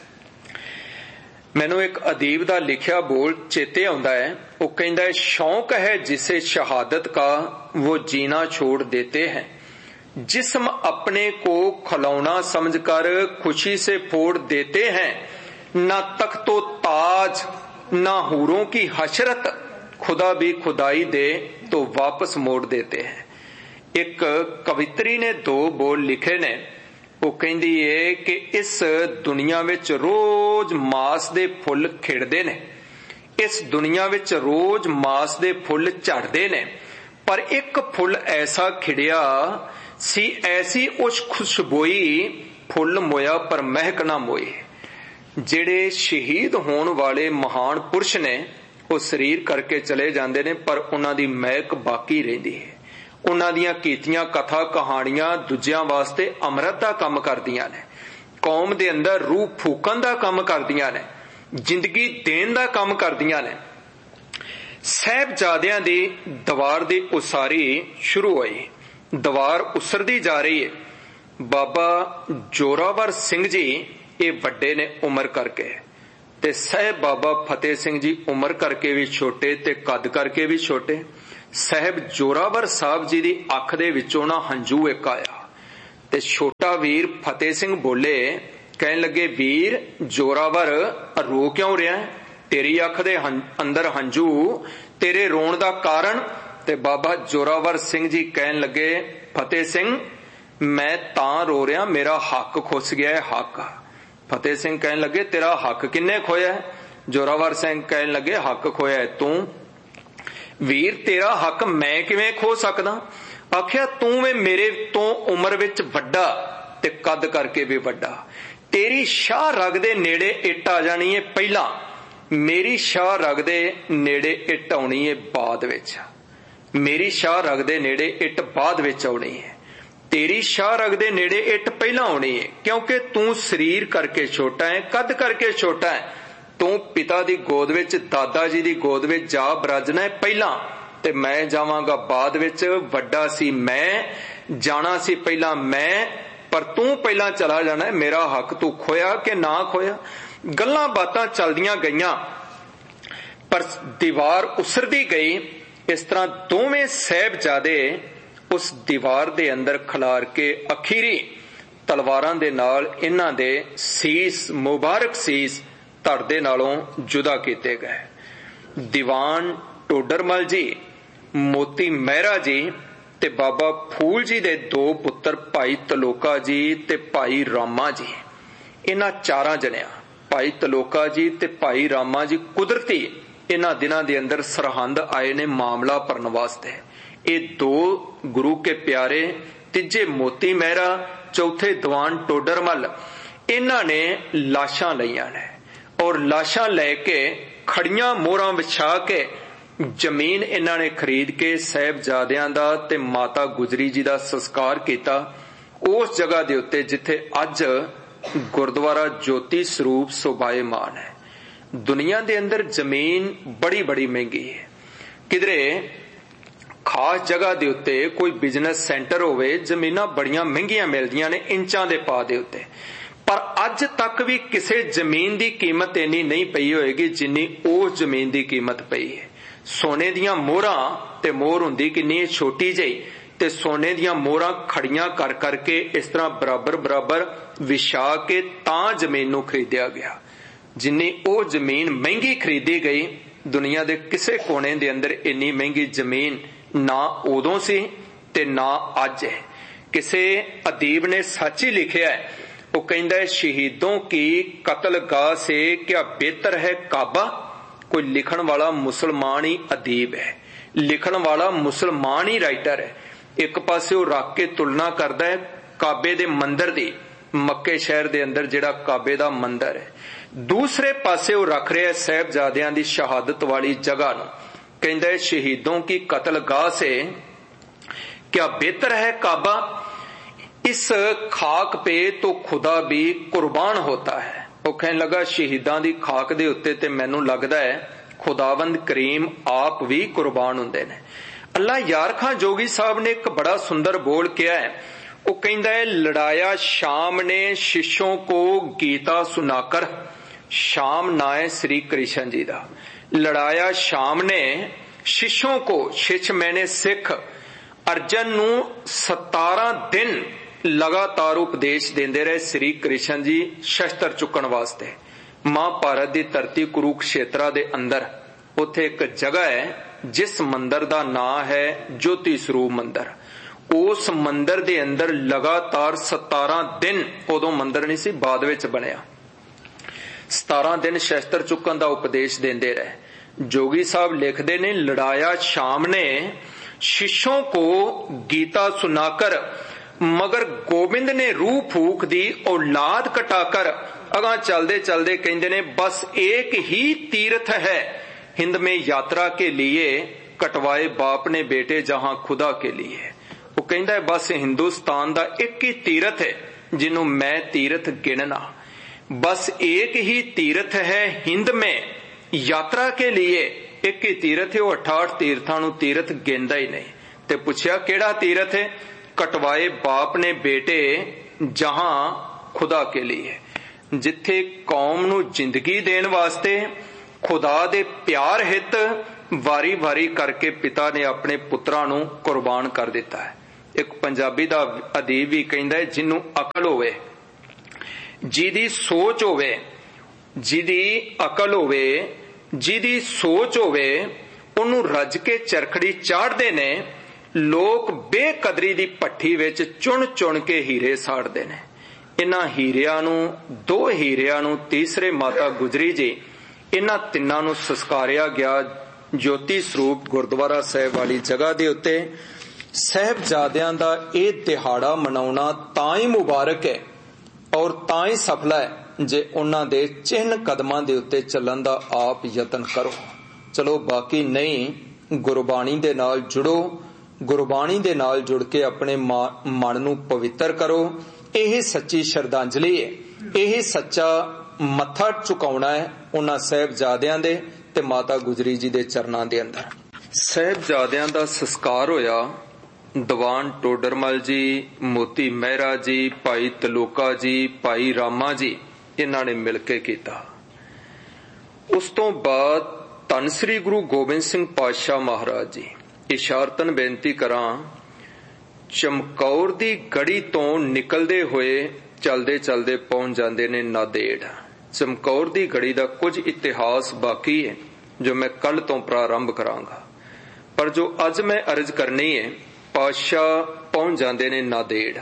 मैनू एक अदीब दा लिखिया बोल चेते आउंदा है। वो कहंदा है, शौक है जिसे शहादत का वो जीना छोड़ देते हैं, जिस्म अपने को खलौना समझकर खुशी से फोड़ देते हैं, ना तख्तो ताज ना हूरों की हशरत, खुदा भी खुदाई दे तो वापस मोड़ देते हैं। एक कवित्री ने दो बोल लिखे ने। वो कहंदी है कि इस दुनिया विच रोज मास दे फुल खिड़दे ने, इस दुनिया विच रोज मास दे फुल झड़दे ने, पर एक फुल ऐसा खिड़िया सी, ऐसी उस खुशबोई फुल मोया पर महक ना मोई। जेड़े शहीद होने वाले महान पुरुष ने वो शरीर करके चले जाते ने, पर उन्हां दी महक बाकी रहिंदी है। उन्हां दियां कीतियां कथा कहानियां दूजियां वास्ते अमृत दा काम करदियां ने, कौम दे अंदर रूह फूकन दा काम करदियां ने, जिंदगी देन दा काम करदियां ने। साहिबजादियां दी दवार दी उसारी शुरू हुई, दवार उसरदी जा रही है। बाबा जोरावर सिंह जी ये वड्डे ने उम्र करके, ते साहिब बाबा फतेह सिंह जी उम्र करके भी छोटे ते कद करके भी छोटे। साहिब जोरावर साहब जी दी अख दे विचों ना हंझू एक आया ते छोटा वीर फतेह सिंह बोले, कहन लगे वीर जोरावर रो क्यों रहा है, तेरी अख दे अंदर हंझू, तेरे रोण दा कारण। ते बाबा जोरावर सिंह जी कहन लगे, फतेह सिंह मैं तां रो रहा, मेरा हक खुस गया है, हक। फतेह सिंह कहन लगे तेरा हक किन्ने खोया है? जोरावर सिंह कहन लगे हक खोया है तू। वीर तेरा हक मैं किवें खो सकदा? आखिया तू वे मेरे तो उम्र विच वड्डा ते कद करके भी वड्डा, तेरी शाह रग दे नेड़े इट आ जानी है पहला, मेरी शाह रग दे नेड़े इट आउणी है बाद विच, मेरी शाह रग दे नेड़े इट बाद विच आउणी है, तेरी शाह रग दे नेड़े इट पहला आउणी है, क्योंकि तू शरीर करके छोटा है, कद करके छोटा है, तू पिता दी गोद विच दादा जी दी गोद विच जा बराजना है पहला, ते मैं जावांगा बाद विच, वड्डा सी मैं, जाना सी पहला मैं, पर तू पहला चला जाना है, मेरा हक तू खोया कि ना खोया। गल्लां बातां चलदियां गईयां पर दीवार उसरदी गई। इस तरह दोवें साहिबजादे उस दीवार दे अंदर खलार के अखीरी तलवारां दे नाल इन्हां दे सीस, मुबारक सीस धड़ दे नालों जुदा कीते गए। दीवान टोडरमल जी, मोती मेहरा जी ते बाबा फूल जी दे दो पुत्र भाई तलोका जी ते भाई रामा जी, इन्हां चारां जणियां भाई तलोका जी ते भाई रामा जी कुदरती इन्हां दिनां दे अंदर सरहंद आए ने मामला भरन वास्ते। ये दो गुरु के प्यारे, तीजे मोती मेहरा, चौथे दीवान टोडरमल, इन्हां ने लाशां लईयां ने और लाशां लैके खड़ियां मोहरां विछा के जमीन इन्हां ने खरीद के साहिबजादियां दा ते माता गुजरी जी दा संस्कार किया उस जगह दे उत्ते जिथे अज गुरुद्वारा ज्योति स्वरूप शोभायमान है। दुनिया दे अंदर जमीन बड़ी बड़ी महंगी है, किधरे खास जगह दे उत्ते कोई बिजनेस सेंटर होवे जमीनां बड़ियां महंगियां मिलदियां ने इंचां दे पा दे उत्ते, पर अज तक भी किसी जमीन की कीमत इन्नी नहीं पई होएगी जिन्नी उस जमीन की कीमत पई है। सोने दियां मोहरां ते मोहर हुंदी किन्नी छोटी जही ते सोने दियां मोहरां खड़ियां कर करके इस तरह बराबर बराबर विछा के तां जमीन नूं खरीदिया गया। जिन्नी ओ जमीन महंगी खरीदी गई, दुनिया दे किसे कोने दे अंदर इन्नी महंगी जमीन ना उदों सी ते ना अज है। किसे अदीब ने सच ही लिखिया है, वो कहंदा है शहीदों की कत्लगाह से क्या बेहतर है काबा। कोई लिखण वाला मुसलमान ही अदीब है, लिखण वाला मुसलमान ही राइटर है। एक पासे वो रख के तुलना करदा है काबे दे मंदिर दी, मक्के शहर दे अंदर जिहड़ा काबे दा मंदिर है, दूसरे पासे वो रख रहा है साहिबजादियां दी शहादत वाली जगह नूं। कहंदा है शहीदों की कत्लगाह से क्या बेहतर है काबा, इस खाक पे तो खुदा भी कुर्बान होता है। वो कहने लगा शहीदां दी खाक दे उत्ते ते मैनूं लगदा है खुदावंद करीम आप भी कुर्बान हुंदे ने। अल्लाह यार खां जोगी साहब ने एक बड़ा सुंदर बोल किया है, वो कहंदा है लड़ाया शाम ने शिष्यों को गीता सुनाकर, शाम ना है श्री कृष्ण जी दा, लड़ाया शाम ने शिष्यों को, शिष्य मैंने सिख, अर्जन नूं सतारा दिन लगातार उपदेश देंदे रहे श्री कृष्ण जी शस्त्र चुकण वास्ते। महाभारत दी धरती कुरुक्षेत्रा दे अंदर उत्थे एक जगह है जिस मंदिर दा नाम है ज्योति स्वरूप मंदिर। उस मंदिर दे अंदर लगातार सतारा दिन, उदों मंदिर नहीं सी बाद विच बनिया, सतारा दिन शस्त्र चुकन दा उपदेश देंदे रहे। जोगी साहब लिखदे ने लड़ाया शाम ने शिष्यों को गीता सुनाकर, मगर गोबिंद ने रूह फूक दी औलाद कटाकर। अगा चलदे चलदे कहंदे ने बस एक ही तीर्थ है हिंद में यात्रा के लिए, कटवाए बाप ने बेटे जहां खुदा के लिए। वो कहंदा है बस हिंदुस्तान दा एक ही तीर्थ है जिन्हों मैं तीर्थ गिनना, बस एक ही तीर्थ है हिंद में यात्रा के लिए, एक ही तीर्थ है। वो अठाठ तीर्थां नूं तीर्थ गिनदा ही नहीं। ते पुछया केड़ा तीर्थ है? कटवाए बाप ने बेटे जहां खुदा के लिए। जिथे कौम नूं जिंदगी देण वास्ते खुदा दे प्यार हित वारी वारी करके पिता ने अपने पुत्रां नूं कुर्बान कर दिता है। एक पंजाबी दा अदीब भी कहंदा है, जिन्नू अकल होवे, जिहदी सोच होवे, जिहदी अकल होवे, जिहदी सोच होवे, उन्नू रज के चरखड़ी चाढ़दे ने लोग। बेकदरी दी भट्ठी विच चुन चुन के हीरे साड़दे ने। इन्हां हीरिਆਂ ਨੂੰ दो हीरिਆਂ ਨੂੰ तीसरे माता गुजरी जी इन्हां तिन्नां ਨੂੰ संस्कारिया गया ज्योति स्वरूप गुरुद्वारा साहिब वाली जगह दे उत्ते। साहिबजादियां दा इह दिहाड़ा मनाउणा तां ही मुबारक है और तां ही सफल है जे उन्हां दे चिन्ह कदमां दे उत्ते चलण दा आप यतन करो। चलो बाकी नहीं, गुरबाणी दे नाल जुड़ो, गुरबाणी दे नाल जुड़ के अपने मन नूं पवित्र करो। यही सच्ची श्रद्धांजलि है, यही सच्चा मत्था झुकाउणा है उन्हां साहिबजादियां दे ते माता गुजरी जी दे चरनां दे अंदर। साहिबजादियां दा संस्कार होया दीवान टोडरमल जी, मोती मेहरा जी, भाई तलोका जी, भाई रामा जी, इन्हां ने मिल के कीता। उस तो बाद धन श्री गुरु गोबिंद सिंह पातशाह महाराज जी, इशारतन बेनती करां, चमकौर दी गढ़ी तो निकलदे होए चलदे चलदे पहुंच जांदे ने नादेड़। चमकौर दी गढ़ी दा कुछ इतिहास बाकी है जो मैं कल तो प्रारंभ करांगा, पर जो अज मैं अर्ज करनी है, पातशाह पहुंच जांदे ने नादेड़।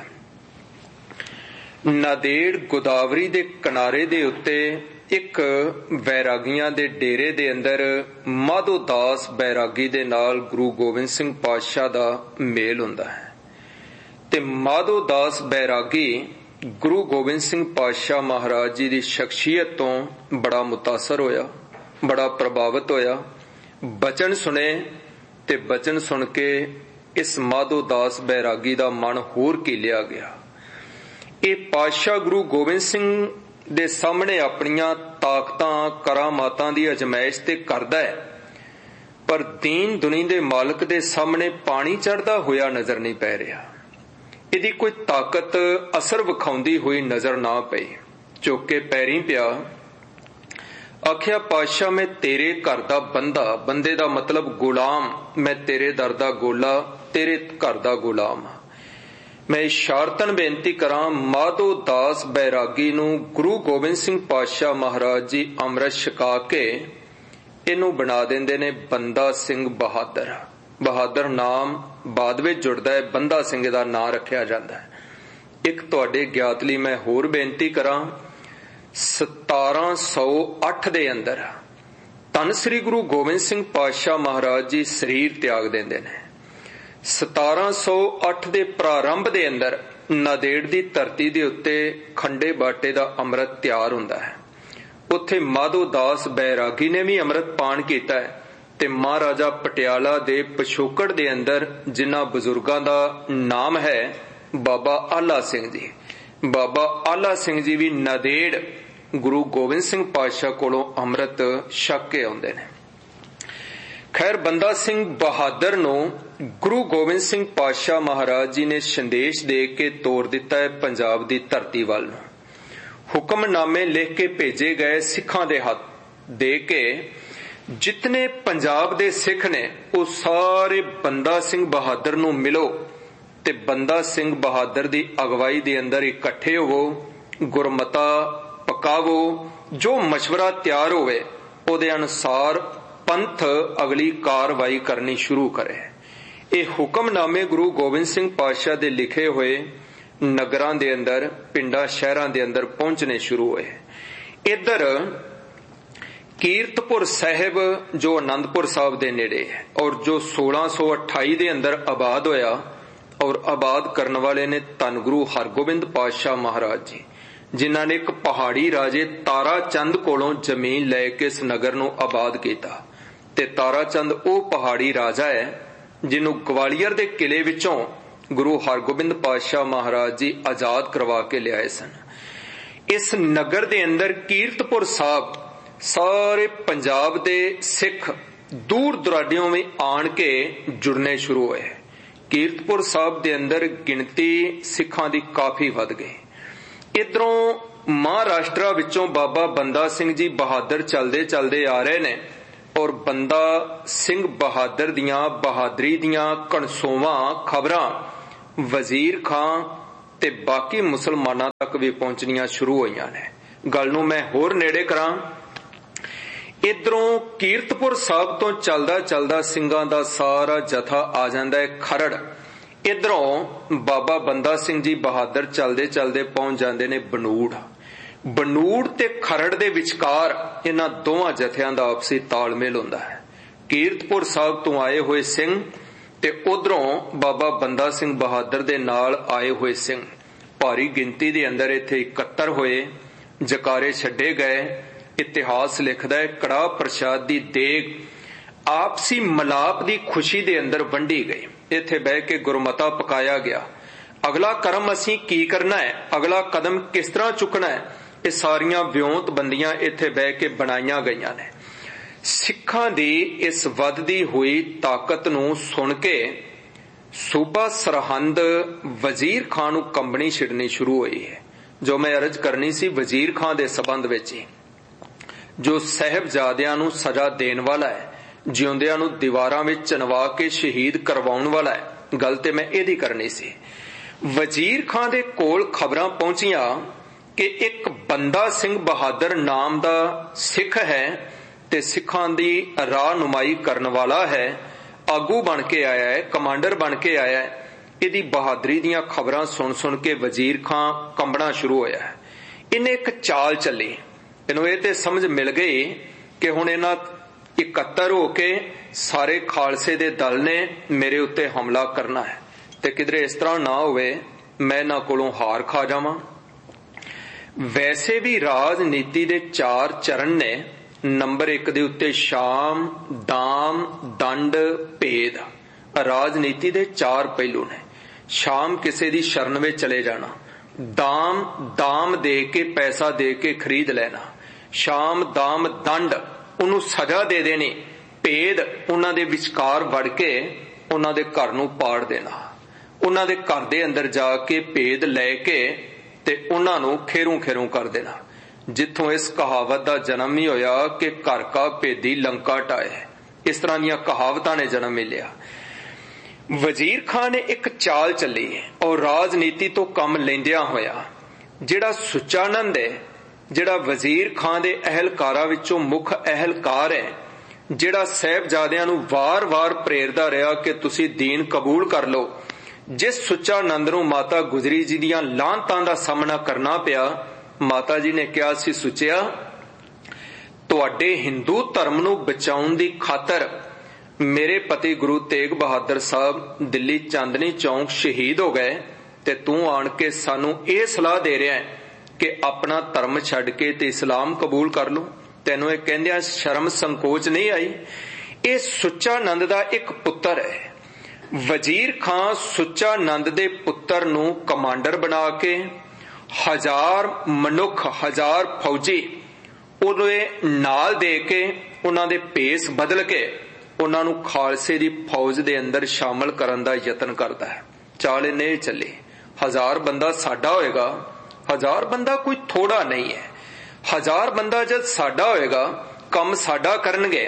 नादेड़ गोदावरी दे किनारे दे उत्ते एक बैरागियां दे डेरे दे अंदर माधो दास बैरागी दे नाल गुरु गोबिंद सिंह पातशाह दा मेल हुंदा है ते माधो दास बैरागी गुरु गोबिंद सिंह पातशाह महाराज जी दी शख्सियत तो बड़ा मुतासर होया, बड़ा प्रभावित होया। बचन सुने ते बचन सुन के इस माधो दास बैरागी दा मन होर कीलिया गया। ये पातशाह गुरु गोबिंद सिंह दे सामने अपनियां ताकतां करामातां दी अजमाइश ते करदा है, पर दीन दुनी दे मालक दे सामने पानी चढ़दा होया नजर नहीं पै रहा। इहदी कोई ताकत असर विखाउंदी हुई नजर ना पई। चुक के पैरी पिया, आखिया पातशाह मैं तेरे घर दा बंदा, बंदे दा मतलब गुलाम, मैं तेरे दर दा गोला, तेरे घर दा गुलाम। मैं इशारतन बेनती करां, माधो दास बैरागी नूं गुरु गोबिंद सिंह पातशाह महाराज जी अमृत छका के इनू बना देंदे ने बंदा सिंह बहादुर। बहादुर नाम बाद विच जुड़दा है, बंदा सिंह दा नाम रखिया जांदा है। एक तुहाडे ज्ञात लई मैं होर बेनती करां, सतारां सौ अठ दे अंदर धन श्री गुरु गोबिंद सिंह पातशाह महाराज जी शरीर त्याग देंदे ने। सतारां सौ अठ दे प्रारंभ दे अंदर नादेड़ दी धरती दे उत्ते खंडे बाटे दा अमृत तैयार हुंदा है। उत्थे माधो दास बैरागी ने भी अमृत पान कीता है ते महाराजा पटियाला दे पिछोकड़ दे अंदर जिन्हां बजुर्गां दा नाम है बाबा आला सिंह जी, बाबा आला सिंह जी भी नादेड़ गुरु गोबिंद सिंह पातशाह कोलों अमृत छक के आउंदे ने। खैर बंदा सिंह बहादुर नूं गुरु गोबिंद सिंह पातशाह महाराज जी ने संदेश दे के तोर दिता है पंजाब दी धरती वाल। हुक्मनामे लिख के भेजे गए सिखां दे हथ दे के जितने पंजाब दे सिख ने वो सारे बंदा सिंह बहादुर नूं मिलो ते बंदा सिंह बहादुर दी अगवाई दे अंदर इकट्ठे होवो, गुरमता पकावो, जो मशवरा तैयार होवे ओदे अनुसार पंथ अगली कार्रवाई करनी शुरू करे। ये हुक्मनामे गुरु गोबिंद सिंह पातशाह दे लिखे हुए नगरां दे अंदर, पिंडां शहरां दे अंदर पहुंचने शुरू होए। इधर कीरतपुर साहिब जो आनंदपुर साहब दे नेड़े है और जो सोलह सौ अठाई दे अंदर आबाद होया और आबाद करने वाले ने धन गुरु हरगोबिंद पातशाह महाराज जी, जिन्हां ने एक पहाड़ी राजे तारा चंद कोलों जमीन लैके इस नगर नूं आबाद कीता। ते तारा चंद ओ पहाड़ी राजा है जिन्हों ग्वालियर दे किले विचों गुरु हरगोबिंद पातशाह महाराज जी आजाद करवा के लियाए सन। इस नगर दे अंदर कीरतपुर साहब सारे पंजाब दे सिख दूर दुराडियों में आन के जुड़ने शुरू हुए। कीरतपुर साहब दे अंदर गिनती सिखां दी काफी वध गई। इधरों महाराष्ट्र विचों बाबा बंदा सिंह जी बहादुर चलते चलते आ रहे ने और बंदा सिंह बहादुर दियां बहादरी दियां कणसोवां खबरां वजीर खां ते बाकी मुसलमानां तक भी पहुंचनियां शुरू होईयां ने। गल नूं मैं होर नेड़े करां। इधरों कीरतपुर साहब तो चलदा चलदा सिंघां दा सारा जथा आ जांदा है खरड़। इधरों बाबा बंदा सिंह जी बहादुर चलदे चलदे पहुंच जांदे ने बनूड़। बनूड़ ते खरड़ दे विचकार इन्हां दोवां जथियां दा आपसी तालमेल हुंदा है। कीरतपुर साहब तो आए हुए सिंह ते उधरों बाबा बंदा सिंह बहादुर दे नाल आए हुए सिंह भारी गिनती दे अंदर इत्थे इकट्ठर होए, जकारे छड्डे गए। इतिहास लिखदा है कड़ाह प्रसाद दी देग आपसी मलाप दी खुशी दे अंदर वंडी गई। इत्थे बह के गुरमता पकाया गया। अगला कर्म असीं की करना है, अगला कदम किस तरह चुकना है, ये सारियां विਉਂਤ बंदियां इत्थे बह के बनाईयां गईयां ने। सिखां दी इस वधदी हुई ताकत नूं सुन के सूबा सरहंद वजीर खां नूं कंबनी छिड़नी शुरू हुई है। जो मैं अर्ज करनी सी वजीर खां दे संबंध विच ही, जो साहिबजादियां नूं सजा देण वाला है, जिउंदियां नूं दीवारां विच चनवा के शहीद करवाउण वाला है। गल ते मैं इहदी करनी सी। वजीर खां दे कोल खबरां पहुंचियां कि एक बंदा सिंह बहादुर नाम दा सिख है ते सिखां दी राहनुमाई करन वाला है, आगू बन के आया है, कमांडर बन के आया है। इहदी बहादरी दियां खबरां सुन सुन के वजीर खां कंबना शुरू होया है। इन्हें एक चाल चली। इन्हूं इह ते समझ मिल गई कि हुण इन्हां इकट्ठर होके सारे खालसे दे दल ने मेरे उत्ते हमला करना है ते किधरे इस तरह ना होवे मैं इन्हां कोलों हार खा जावां। वैसे भी राजनीति दे चार चरण ने। नंबर एक दे उत्ते शाम, दाम, दंड, भेद। राजनीति दे चार पहलू ने। शाम किसी दी शरण में चले जाना, दाम दाम दे के पैसा दे के खरीद लेना, शाम दाम दंड उन्हों सजा दे देनी, भेद उन्हां दे विचकार वड़ के उन्हां दे घर नूं पाड़ देना, उन्हां दे घर दे अंदर जाके भेद लैके ते उन्हां नूं खेरूं खेरूं कर देना। जिथों इस कहावत का जन्म ही होया कि घर का भेदी लंका ढाए। इस तरह दीयां कहावतां ने जन्म मिलिया। वजीर खां ने एक चाल चली और राजनीति तो कम लैंदियां होया जिहड़ा सुचानंद है, जिहड़ा वजीर खां दे अहलकारां विचों मुख अहलकार है, जिहड़ा साहिबजादियां नूं वार वार प्रेरदा रहा कि तुसीं दीन कबूल कर लो। जिस सुचानंद नूं माता गुजरी जी दियां लानतां दा सामना करना पिया, माता जी ने कहा सी सुचिया तुहाडे हिंदू धर्म नूं बचाउण दी खातर मेरे पति गुरु तेग बहादुर साहब दिल्ली चांदनी चौक शहीद हो गए ते तू आण के सानू ये सलाह दे रहा है कि अपना धर्म छड्ड के ते इस्लाम कबूल कर लो। तैनू ये कहंदियां शर्म संकोच नहीं आई। ये सुचानंद दा एक पुत्र है। वजीर खां सुचानंद दे पुत्र नू कमांडर बना के हजार मनुख, हजार फौजी उहदे नाल दे के उन्हां दे भेस बदल के उन्हां नू खालसे दी फौज दे अंदर शामिल करन दा यतन करदा है। चाल इन्हें चली। हजार बंदा साडा होएगा, हजार बंदा कोई थोड़ा नहीं है। हजार बंदा जब साडा होएगा कम साडा करनगे,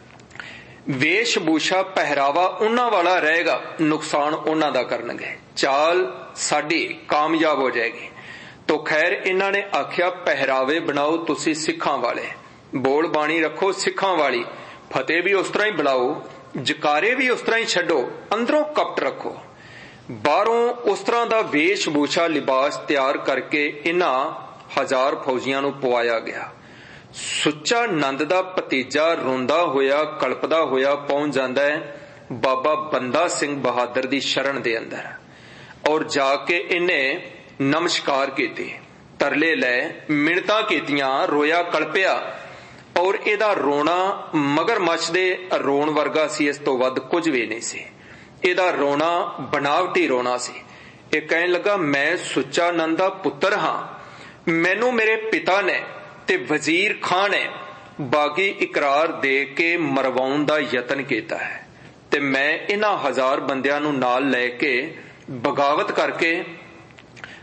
वेशभूषा पहरावा उन्हां वाला रहेगा, नुकसान उन्हां दा करनगे। चाल साडी कामयाब हो जाएगी। तो खैर इन्हां ने आख्या पहरावे बनाओ तुसी सिखां वाले, बोल बाणी रखो सिखां वाली, फतेह भी उस तरह ही बुलाओ, जकारे भी उस तरह ही छड्डो, अंदरों कपट रखो। बाहरों उस तरह का वेशभूषा लिबास तैयार करके इन्हां हजार फौजियां नूं पवाया गया। सुच्चा नंद दा भतीजा रोंदा होया कल्पदा होया पहुंच जांदा है बाबा बंदा सिंह बहादुर दी शरण दे अंदर और जाके इन्हें नमस्कार कीती, तरले लै, मिन्नतां कीतियां, रोया कल्पिया और इहदा रोना मगरमच्छ दे रोण वर्गा सी, इस तो वध कुछ भी नहीं सी। इहदा रोना बनावटी रोना सी। इह कहण लगा मैं सुच्चा नंद दा पुत्र हां, मैनू मेरे पिता ने ते वजीर खां ने बागी इकरार दे के मरवाउण दा यतन कीता है ते मैं इन्हां हजार बंदियां नू नाल लै के बगावत करके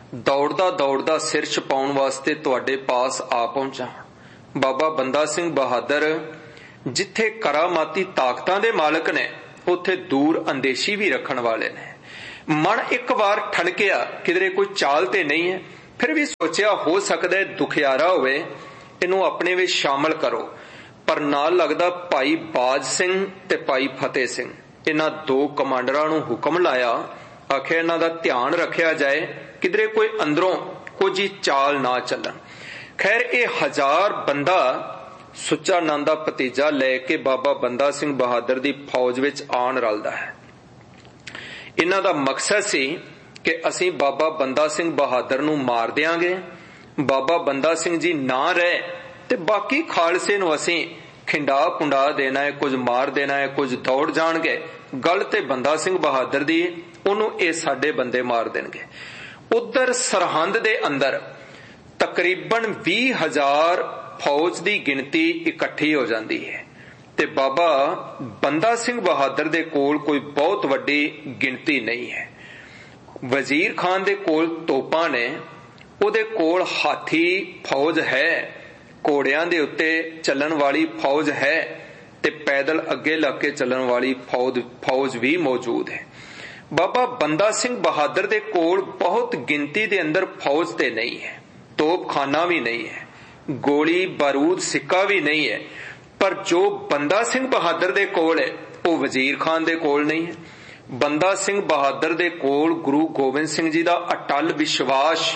ਦੌੜਦਾ ਦੌੜਦਾ ਸਿਰ ਛਪਾਉਣ ਵਾਸਤੇ ਤੁਹਾਡੇ ਪਾਸ ਆ ਪਹੁੰਚਾ। ਬਾਬਾ ਬੰਦਾ ਸਿੰਘ ਬਹਾਦਰ ਜਿੱਥੇ ਕਰਾਮਾਤੀ ਤਾਕਤਾਂ ਦੇ ਮਾਲਕ ਨੇ, ਉੱਥੇ ਦੂਰ ਅੰਦੇਸ਼ੀ ਵੀ ਰੱਖਣ ਵਾਲੇ ਨੇ। ਮਨ ਇੱਕ ਵਾਰ ਠਣਕਿਆ, ਕਿਧਰੇ ਕੋਈ ਚਾਲ ਤੇ ਨਹੀਂ ਹੈ। ਫਿਰ ਵੀ ਸੋਚਿਆ ਹੋ ਸਕਦਾ ਦੁਖਿਆਰਾ ਹੋਵੇ, ਇਹਨੂੰ ਆਪਣੇ ਵਿੱਚ ਸ਼ਾਮਲ ਕਰੋ। ਪਰ ਨਾਲ ਲੱਗਦਾ ਭਾਈ ਬਾਜ ਸਿੰਘ ਤੇ ਭਾਈ ਫਤਿਹ ਸਿੰਘ, ਇਹਨਾਂ ਦੋ ਕਮਾਂਡਰਾਂ ਨੂੰ ਹੁਕਮ ਲਾਇਆ। ਆਖਿਆ ਇਹਨਾਂ ਦਾ ਧਿਆਨ ਰੱਖਿਆ ਜਾਏ, ਕਿਧਰੇ ਕੋਈ ਅੰਦਰੋਂ ਕੁਝ ਹੀ ਚਾਲ ਨਾ ਚੱਲਣ। ਖੈਰ ਇਹ ਹਜ਼ਾਰ ਬੰਦਾ ਸੁੱਚਾ ਨੰਦ ਦਾ ਭਤੀਜਾ ਲੈ ਕੇ ਬਾਬਾ ਬੰਦਾ ਸਿੰਘ ਬਹਾਦਰ ਦੀ ਫੌਜ ਵਿੱਚ ਆਣ ਰਲਦਾ ਹੈ। ਇਹਨਾਂ ਦਾ ਮਕਸਦ ਸੀ ਕਿ ਅਸੀਂ ਬਾਬਾ ਬੰਦਾ ਸਿੰਘ ਬਹਾਦਰ ਨੂੰ ਮਾਰ ਦਿਆਂਗੇ। ਬਾਬਾ ਬੰਦਾ ਸਿੰਘ ਜੀ ਨਾ ਰਹੇ ਤੇ ਬਾਕੀ ਖਾਲਸੇ ਨੂੰ ਅਸੀਂ ਖਿੰਡਾ ਪੁੰਡਾ ਦੇਣਾ ਹੈ, ਕੁਝ ਮਾਰ ਦੇਣਾ ਹੈ, ਕੁਝ ਦੌੜ ਜਾਣਗੇ। ਗੱਲ ਤੇ ਬੰਦਾ ਸਿੰਘ ਬਹਾਦਰ ਦੀ, ਉਹਨੂੰ ਇਹ ਸਾਡੇ ਬੰਦੇ ਮਾਰ ਦੇਣਗੇ। ਉਧਰ ਸਰਹੰਦ ਦੇ ਅੰਦਰ ਤਕਰੀਬਨ ਵੀਹ ਹਜ਼ਾਰ ਫੌਜ ਦੀ ਗਿਣਤੀ ਇਕੱਠੀ ਹੋ ਜਾਂਦੀ ਹੈ ਤੇ ਬਾਬਾ ਬੰਦਾ ਸਿੰਘ ਬਹਾਦਰ ਦੇ ਕੋਲ ਕੋਈ ਬਹੁਤ ਵੱਡੀ ਗਿਣਤੀ ਨਹੀਂ ਹੈ। ਵਜ਼ੀਰ ਖਾਨ ਦੇ ਕੋਲ ਤੋਪਾਂ ਨੇ, ਉਹਦੇ ਕੋਲ ਹਾਥੀ ਫੌਜ ਹੈ, ਘੋੜਿਆਂ ਦੇ ਉੱਤੇ ਚੱਲਣ ਵਾਲੀ ਫੌਜ ਹੈ ਤੇ ਪੈਦਲ ਅੱਗੇ ਲੱਗ ਕੇ ਚੱਲਣ ਵਾਲੀ ਫੌਜ ਫੌਜ ਵੀ ਮੌਜੂਦ ਹੈ। ਬਾਬਾ ਬੰਦਾ ਸਿੰਘ ਬਹਾਦਰ ਦੇ ਕੋਲ ਬਹੁਤ ਗਿਣਤੀ ਦੇ ਅੰਦਰ ਫੌਜ ਤੇ ਨਹੀਂ ਹੈ, ਤੋਪਖਾਨਾ ਵੀ ਨਹੀਂ ਹੈ, ਗੋਲੀ ਬਾਰੂਦ ਸਿੱਕਾ ਵੀ ਨਹੀਂ ਹੈ। ਪਰ ਜੋ ਬੰਦਾ ਸਿੰਘ ਬਹਾਦਰ ਦੇ ਕੋਲ ਹੈ ਉਹ ਵਜ਼ੀਰ ਖਾਨ ਦੇ ਕੋਲ ਨਹੀਂ ਹੈ। ਬੰਦਾ ਸਿੰਘ ਬਹਾਦਰ ਦੇ ਕੋਲ ਗੁਰੂ ਗੋਬਿੰਦ ਸਿੰਘ ਜੀ ਦਾ ਅਟਲ ਵਿਸ਼ਵਾਸ,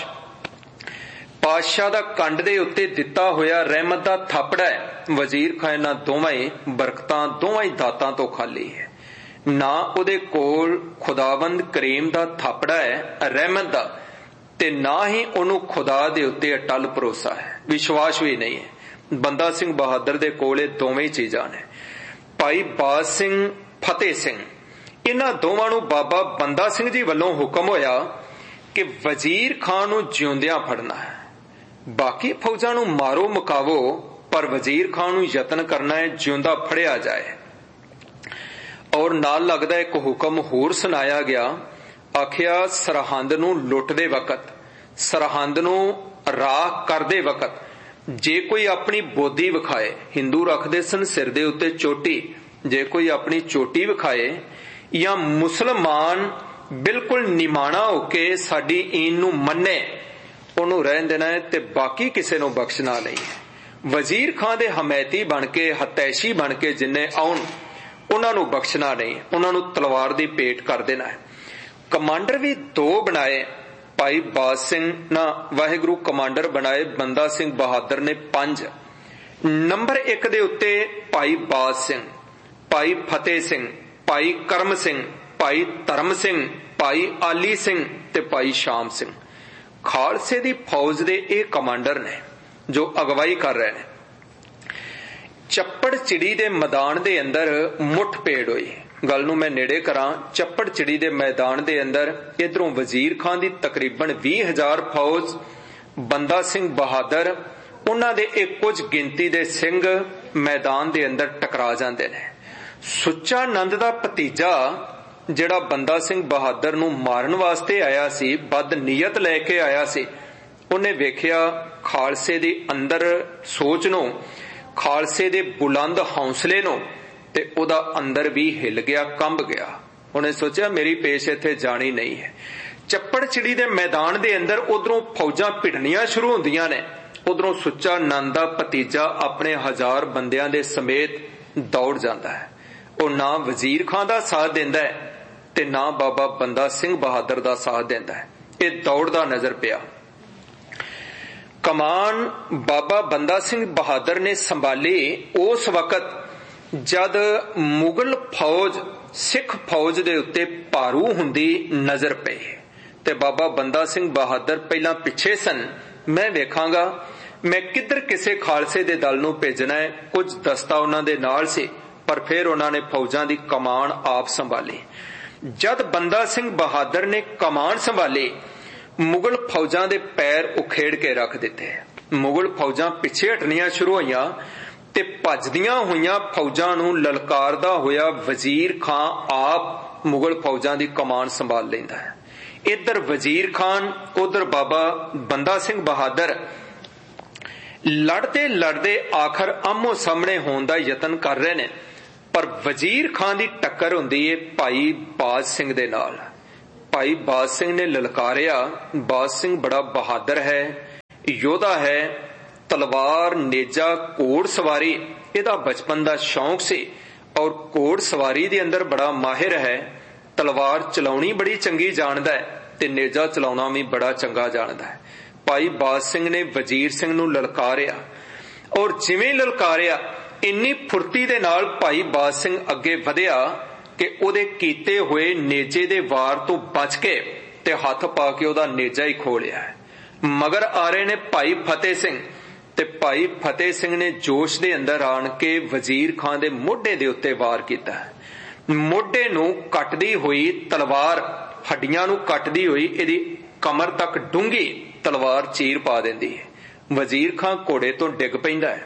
ਪਾਤਸ਼ਾਹ ਦਾ ਕੰਡ ਦੇ ਉੱਤੇ ਦਿੱਤਾ ਹੋਇਆ ਰਹਿਮਤ ਦਾ ਥਾਪੜਾ ਹੈ। ਵਜ਼ੀਰ ਖਾਨ ਇਹਨਾਂ ਦੋਵਾਂ ਹੀ ਬਰਕਤਾਂ, ਦੋਵਾਂ ਹੀ ਦਾਤਾਂ ਤੋਂ ਖਾਲੀ ਹੈ। ਨਾ ਉਹਦੇ ਕੋਲ ਖੁਦਾਵੰਦ ਕਰੀਮ ਦਾ ਥਾਪੜਾ ਹੈ ਰਹਿਮਤ ਦਾ, ਤੇ ਨਾ ਹੀ ਉਹਨੂੰ ਖੁਦਾ ਦੇ ਉੱਤੇ ਅਟਲ ਭਰੋਸਾ ਹੈ, ਵਿਸ਼ਵਾਸ ਵੀ ਨਹੀਂ ਹੈ। ਬੰਦਾ ਸਿੰਘ ਬਹਾਦਰ ਦੇ ਕੋਲ ਇਹ ਦੋਵੇਂ ਹੀ ਚੀਜ਼ਾਂ ਨੇ। ਭਾਈ ਬਾਜ ਸਿੰਘ, ਫਤਿਹ ਸਿੰਘ, ਇਹਨਾਂ ਦੋਵਾਂ ਨੂੰ ਬਾਬਾ ਬੰਦਾ ਸਿੰਘ ਜੀ ਵੱਲੋਂ ਹੁਕਮ ਹੋਇਆ ਕਿ ਵਜ਼ੀਰ ਖਾਨ ਨੂੰ ਜਿਉਂਦਿਆਂ ਫੜਨਾ ਹੈ, ਬਾਕੀ ਫੌਜਾਂ ਨੂੰ ਮਾਰੋ ਮੁਕਾਵੋ, ਪਰ ਵਜ਼ੀਰ ਖਾਨ ਨੂੰ ਯਤਨ ਕਰਨਾ ਹੈ ਜਿਉਂਦਾ ਫੜਿਆ ਜਾਏ। ਔਰ ਨਾਲ ਲੱਗਦਾ ਇੱਕ ਹੁਕਮ ਹੋਰ ਸੁਣਾਇਆ ਗਿਆ। ਆਖਿਆ ਸਰਹੰਦ ਨੂੰ ਲੁੱਟਦੇ ਵਕਤ, ਸਰਹੰਦ ਨੂੰ ਰਾਖ ਕਰਦੇ ਵਕਤ ਜੇ ਕੋਈ ਆਪਣੀ ਬੋਦੀ ਵਿਖਾਏ, ਹਿੰਦੂ ਰੱਖਦੇ ਸਨ ਸਿਰ ਦੇ ਉੱਤੇ ਚੋਟੀ, ਜੇ ਕੋਈ ਆਪਣੀ ਚੋਟੀ ਵਿਖਾਏ ਜਾਂ ਮੁਸਲਮਾਨ ਬਿਲਕੁਲ ਨਿਮਾਣਾ ਹੋ ਕੇ ਸਾਡੀ ਈਨ ਨੂੰ ਮੰਨੇ, ਉਹਨੂੰ ਰਹਿਣ ਦੇਣਾ ਹੈ ਤੇ ਬਾਕੀ ਕਿਸੇ ਨੂੰ ਬਖਸ਼ਣਾ ਨਹੀਂ ਹੈ। ਵਜ਼ੀਰ ਖਾਨ ਦੇ ਹਮੈਤੀ ਬਣ ਕੇ, ਹਤੈਸ਼ੀ ਬਣ ਕੇ ਜਿੰਨੇ ਆਉਣ, ਉਹਨਾਂ ਨੂੰ ਬਖਸ਼ਣਾ ਨਹੀਂ, ਉਹਨਾਂ ਨੂੰ ਤਲਵਾਰ ਦੀ ਭੇਟ ਕਰ ਦੇਣਾ ਹੈ। ਕਮਾਂਡਰ ਵੀ ਦੋ ਬਣਾਏ, ਭਾਈ ਬਾਜ ਸਿੰਘ ਨਾ ਵਾਹਿਗੁਰੂ ਕਮਾਂਡਰ ਬਣਾਏ, ਬੰਦਾ ਸਿੰਘ ਬਹਾਦਰ ਨੇ ਪੰਜ। ਨੰਬਰ ਇੱਕ ਦੇ ਉੱਤੇ ਭਾਈ ਬਾਜ ਸਿੰਘ, ਭਾਈ ਫਤਿਹ ਸਿੰਘ, ਭਾਈ ਕਰਮ ਸਿੰਘ, ਭਾਈ ਧਰਮ ਸਿੰਘ, ਭਾਈ ਆਲੀ ਸਿੰਘ ਤੇ ਭਾਈ ਸ਼ਾਮ ਸਿੰਘ। ਖਾਲਸੇ ਦੀ ਫੌਜ ਦੇ ਇਹ ਕਮਾਂਡਰ ਨੇ ਜੋ ਅਗਵਾਈ ਕਰ ਰਹੇ ਨੇ। ਚੱਪੜ ਚਿੜੀ ਦੇ ਮੈਦਾਨ ਦੇ ਅੰਦਰ ਮੁੱਠਭੇੜ ਹੋਈ। ਗੱਲ ਨੂੰ ਮੈਂ ਨੇੜੇ ਕਰਾਂ, ਚੱਪੜ ਚਿੜੀ ਦੇ ਮੈਦਾਨ ਦੇ ਅੰਦਰ ਇਧਰੋਂ ਵਜ਼ੀਰ ਖਾਨ ਦੀ ਤਕਰੀਬਨ ਵੀਹ ਹਜ਼ਾਰ ਫੌਜ, ਬੰਦਾ ਸਿੰਘ ਬਹਾਦਰ, ਉਹਨਾਂ ਦੇ ਇੱਕ ਕੁਝ ਗਿਣਤੀ ਦੇ ਸਿੰਘ ਮੈਦਾਨ ਦੇ ਅੰਦਰ ਟਕਰਾ ਜਾਂਦੇ ਨੇ। ਸੁੱਚਾ ਨੰਦ ਦਾ ਭਤੀਜਾ ਜਿਹੜਾ ਬੰਦਾ ਸਿੰਘ ਬਹਾਦਰ ਨੂੰ ਮਾਰਨ ਵਾਸਤੇ ਆਇਆ ਸੀ, ਬਦ ਨੀਅਤ ਲੈ ਕੇ ਆਇਆ ਸੀ, ਉਹਨੇ ਵੇਖਿਆ ਖਾਲਸੇ ਦੇ ਅੰਦਰ ਸੋਚ ਨੂੰ, ਖਾਲਸੇ ਦੇ ਬੁਲੰਦ ਹੌਸਲੇ ਨੂੰ, ਤੇ ਉਹਦਾ ਅੰਦਰ ਵੀ ਹਿੱਲ ਗਿਆ, ਕੰਬ ਗਿਆ। ਉਹਨੇ ਸੋਚਿਆ ਮੇਰੀ ਪੇਸ਼ ਇੱਥੇ ਜਾਣੀ ਨਹੀਂ ਹੈ। ਚੱਪੜ ਚਿੜੀ ਦੇ ਮੈਦਾਨ ਦੇ ਅੰਦਰ ਉਧਰੋਂ ਫੌਜਾਂ ਭਿੜਨੀਆਂ ਸ਼ੁਰੂ ਹੁੰਦੀਆਂ ਨੇ, ਉਧਰੋਂ ਸੁੱਚਾ ਨੰਦ ਦਾ ਭਤੀਜਾ ਆਪਣੇ ਹਜ਼ਾਰ ਬੰਦਿਆਂ ਦੇ ਸਮੇਤ ਦੌੜ ਜਾਂਦਾ ਹੈ। ਉਹ ਨਾ ਵਜ਼ੀਰ ਖਾਨ ਦਾ ਸਾਥ ਦਿੰਦਾ ਹੈ ਤੇ ਨਾ ਬਾਬਾ ਬੰਦਾ ਸਿੰਘ ਬਹਾਦਰ ਦਾ ਸਾਥ ਦਿੰਦਾ ਹੈ। ਇਹ ਦੌੜਦਾ ਨਜ਼ਰ ਪਿਆ। ਕਮਾਨ ਬਾਬਾ ਬੰਦਾ ਸਿੰਘ ਬਹਾਦਰ ਨੇ ਸੰਭਾਲੀ ਉਸ ਵਕਤ ਜਦ ਮੁਗਲ ਫੌਜ ਸਿੱਖ ਫੌਜ ਦੇ ਉੱਤੇ ਭਾਰੂ ਹੁੰਦੀ ਨਜ਼ਰ ਪਈ ਤੇ ਬਾਬਾ ਬੰਦਾ ਸਿੰਘ ਬਹਾਦਰ ਪਹਿਲਾਂ ਪਿੱਛੇ ਸਨ। ਮੈਂ ਵੇਖਾਂਗਾ ਮੈਂ ਕਿੱਧਰ ਕਿਸੇ ਖਾਲਸੇ ਦੇ ਦਲ ਨੂੰ ਭੇਜਣਾ ਹੈ। ਕੁਝ ਦਸਤਾ ਉਹਨਾਂ ਦੇ ਨਾਲ ਸੀ, ਪਰ ਫਿਰ ਉਹਨਾਂ ਨੇ ਫੌਜਾਂ ਦੀ ਕਮਾਨ ਆਪ ਸੰਭਾਲੀ। ਜਦ ਬੰਦਾ ਸਿੰਘ ਬਹਾਦਰ ਨੇ ਕਮਾਨ ਸੰਭਾਲੀ, ਮੁਗਲ ਫੌਜਾਂ ਦੇ ਪੈਰ ਉਖੇੜ ਕੇ ਰੱਖ ਦਿੱਤੇ। ਮੁਗਲ ਫੌਜਾਂ ਪਿੱਛੇ ਹਟਣੀਆਂ ਸ਼ੁਰੂ ਹੋਈਆਂ ਤੇ ਭੱਜਦੀਆਂ ਹੋਈਆਂ ਫੌਜਾਂ ਨੂੰ ਲਲਕਾਰਦਾ ਹੋਇਆ ਵਜ਼ੀਰ ਖਾਨ ਆਪ ਮੁਗਲ ਫੌਜਾਂ ਦੀ ਕਮਾਨ ਸੰਭਾਲ ਲੈਂਦਾ ਹੈ। इधर वजीर खान उधर बाबा बंदा सिंह बहादुर लड़ते लड़ते आखिर आमो सामने होने का यतन कर रहे ने, पर वजीर खान की टक्कर हुंदी है भाई बाज सिंह दे नाल। भाई बाज सिंह ने ललकारिया। बाज सिंह बड़ा बहादुर है, योधा है, तलवार नेजा घोड़ सवारी इहदा बचपन का शौक सी और घोड़ सवारी दे अंदर बड़ा माहिर है। तलवार चलाउणी बड़ी चंगी जानदा है ते नेजा चलाउणा भी बड़ा चंगा जानदा है। भाई बाज सिंह ने वजीर सिंह नूं ललकारिया और जिवें ललकारिया इन्नी फुर्ती दे नाल भाई बाज सिंह अगे वधिया कि उहदे कीते हुए नेजे दे वार तो बच के ते हथ पा के उहदा नेजा ही खो लिया है। मगर आ रहे ने भाई फतेह सिंह ते भाई फतेह सिंह ने जोश दे अंदर आण के वजीर खान दे मोढे दे उत्ते वार कीता। मोढे नूं कटदी हुई तलवार हड्डियां नूं कटदी हुई इहदी कमर तक डूंगी तलवार चीर पा देंदी है। वजीर खान घोड़े तो डिग पैंदा है।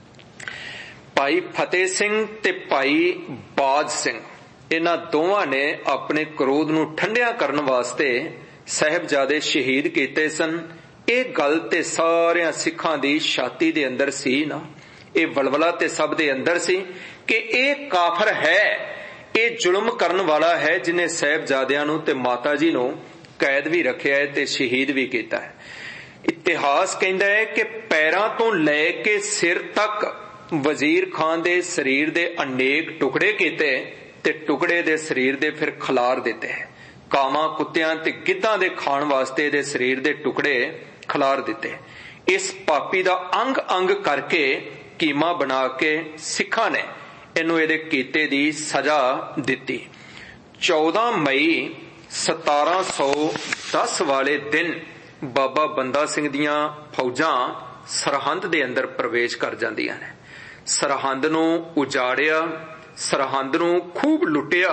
भाई फतेह सिंह ते भाई बाज सिंह इन्हां दोवां ने अपने क्रोध नूं ठंडिया करन वास्ते साहिबजादे शहीद कीते सन। ये गल ते सारियां सिखां दी छाती दे अंदर सी ना, ये वलवला ते सब दे अंदर सी कि ये काफर है, ये जुल्म करन वाला है जिन्हें साहिबजादियां नूं ते माता जी नूं कैद भी रखिया है ते शहीद भी किया है। इतिहास कहता है कि पैरां तो लैके सिर तक वजीर खान दे शरीर दे अनेक टुकड़े कीते ते टुकड़े दे शरीर दे फिर खलार दिते। कावां कुत्तियां ते गिद्धां दे खाण वास्ते दे शरीर दे टुकड़े खलार दिते। इस पापी दा अंग अंग करके कीमा बना के सिखां ने इनू इहदे कीते दी सजा दिती। चौदह मई सतारा सौ दस वाले दिन बाबा बंदा सिंह दियां फौजां सरहंद दे अंदर प्रवेश कर जांदियां ने। सरहंद नूं उजाड़िया, सरहंद नूं खूब लुटिया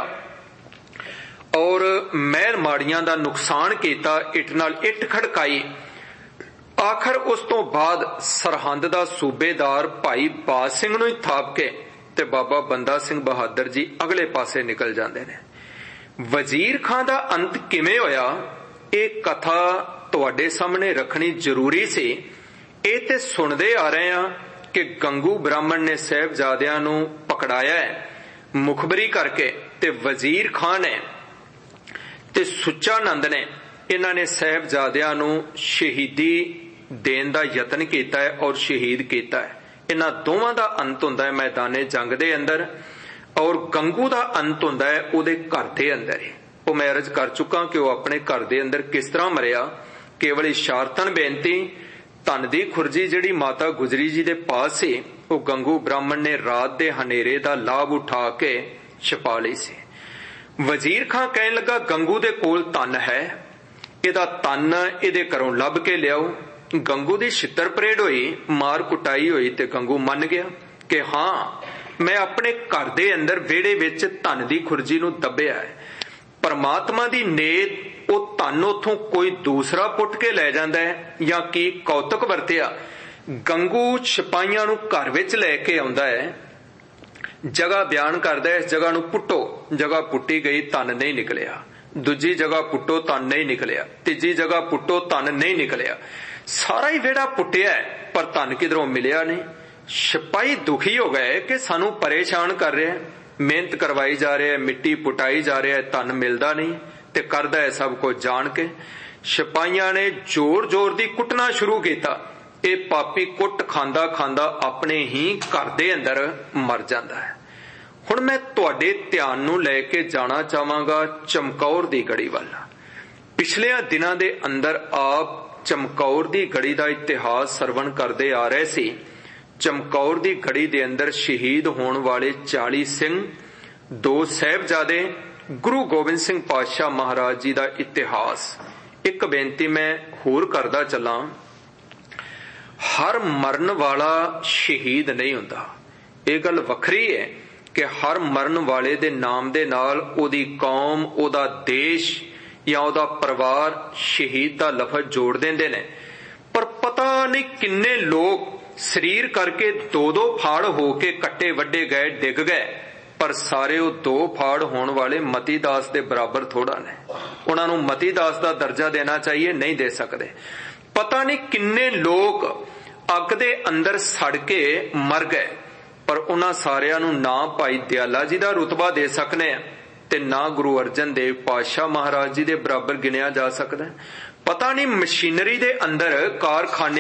और महल माड़ियां दा नुकसान कीता, इट नाल इट खड़काई। आखिर उस तो बाद सरहंद दा सूबेदार भाई बाज सिंह नूं ही थाप के ते बाबा बंदा सिंह बहादुर जी अगले पासे निकल जांदे ने। वजीर खान दा अंत किवें होया एक कथा तुहाडे सामने रखनी जरूरी सी। ये ते सुनदे आ रहे हां कि गंगू ब्राह्मण ने साहिबजादियां नूं पकड़ाया है मुखबरी करके, ते वजीर खान ने ते सुच्चा नंद ने इन्हां ने साहिबजादियां नूं शहीदी देण दा यतन कीता है और शहीद कीता है। इन्हां दोवां दा अंत हुंदा है मैदाने जंग दे अंदर और गंगू दा अंत हुंदा है उहदे घर दे अंदर ही। वो मैं अर्ज कर चुका कि वह अपने घर दे अंदर किस तरह मरिया। केवल इशारतन बेनती, धन दी खुरजी जिहड़ी माता गुजरी जी दे पास सी वो गंगू ब्राह्मण ने रात दे हनेरे दा लाभ उठा के छपा लई सी। वजीर खां कहन लगा गंगू दे कोल धन है, इहदा धन इहदे घरों लभ के लियाओ। गंगू दी छित्तर परेड हुई, मार कुटाई हुई ते गंगू मन गया कि हाँ मैं अपने घर दे अंदर वेड़े विच धन दी खुरजी नूं दबिया है। परमात्मा दी नेत वो धन उथों कोई दूसरा पुट के लै जांदा है या की कौतुक वरतिया। गंगू सिपाहियां नूं घर विच लैके आउंदा है, जगह बयान करदा है इस जगह नूं पुट्टो, जगह पुट्टी गई धन नहीं निकलिया। दूजी जगह पुट्टो धन नहीं निकलिया, तीजी जगह पुट्टो धन नहीं निकलिया। सारा ही वेड़ा पुट्टिया है पर धन किधरों मिलिया नहीं। सिपाही दुखी हो गए कि सानू परेशान कर रहे हैं, मेहनत करवाई जा रही है, मिट्टी पुटाई जा रही है, धन मिलता नहीं ते करदा है सब कुछ जान के। सिपाहियां ने जोर जोर दी कुटना शुरू किया। ये पापी कुट खांदा खांदा अपने ही घर दे अंदर मर जाता है। हुण मैं तुहाडे ध्यान नूं लैके जाना चाहांगा चमकौर दी गढ़ी वल। पिछले दिनां दे अंदर आप चमकौर दी गढ़ी दा इतिहास सरवण करदे आ रहे सी। चमकौर दी गढ़ी दे अंदर शहीद होने वाले चाली सिंह, दो साहिबजादे, गुरु गोबिंद सिंह पातशाह महाराज जी दा इतिहास। एक बेनती मैं होर करदा चलां, हर मरण वाला शहीद नहीं हुंदा। ये गल वखरी है कि हर मरण वाले दे नाम दे नाल ओदी कौम, ओदा देश या ओदा परिवार शहीद दा लफज जोड़ देंदे ने, पर पता नहीं किन्ने लोग शरीर करके दो दो फाड़ होके कट्टे वड्डे गए, डिग गए, ਪਰ ਸਾਰੇ ਉਹ ਦੋ ਫਾੜ ਹੋਣ ਵਾਲੇ ਮਤੀ ਦਾਸ ਦੇ ਬਰਾਬਰ ਥੋੜਾ ਨੇ। ਉਹਨਾਂ ਨੂੰ ਮਤੀ ਦਾਸ ਦਾ ਦਰਜਾ ਦੇਣਾ ਚਾਹੀਏ, ਨਹੀਂ ਦੇ ਸਕਦੇ। ਪਤਾ ਨਹੀਂ ਕਿੰਨੇ ਲੋਕ ਅੱਗ ਦੇ ਅੰਦਰ ਸੜ ਕੇ ਮਰ ਗਏ, ਪਰ ਉਹਨਾਂ ਸਾਰਿਆਂ ਨੂੰ ਨਾ ਭਾਈ ਦਿਆਲਾ ਜੀ ਦਾ ਰੁਤਬਾ ਦੇ ਸਕਨੇ ਆ ਤੇ ਨਾ ਗੁਰੂ ਅਰਜਨ ਦੇਵ ਪਾਤਸ਼ਾਹ ਮਹਾਰਾਜ ਜੀ ਦੇ ਬਰਾਬਰ ਗਿਣਿਆ ਜਾ ਸਕਦਾ। ਪਤਾ ਨਹੀਂ ਮਸ਼ੀਨਰੀ ਦੇ ਅੰਦਰ ਕਾਰਖਾਨੇ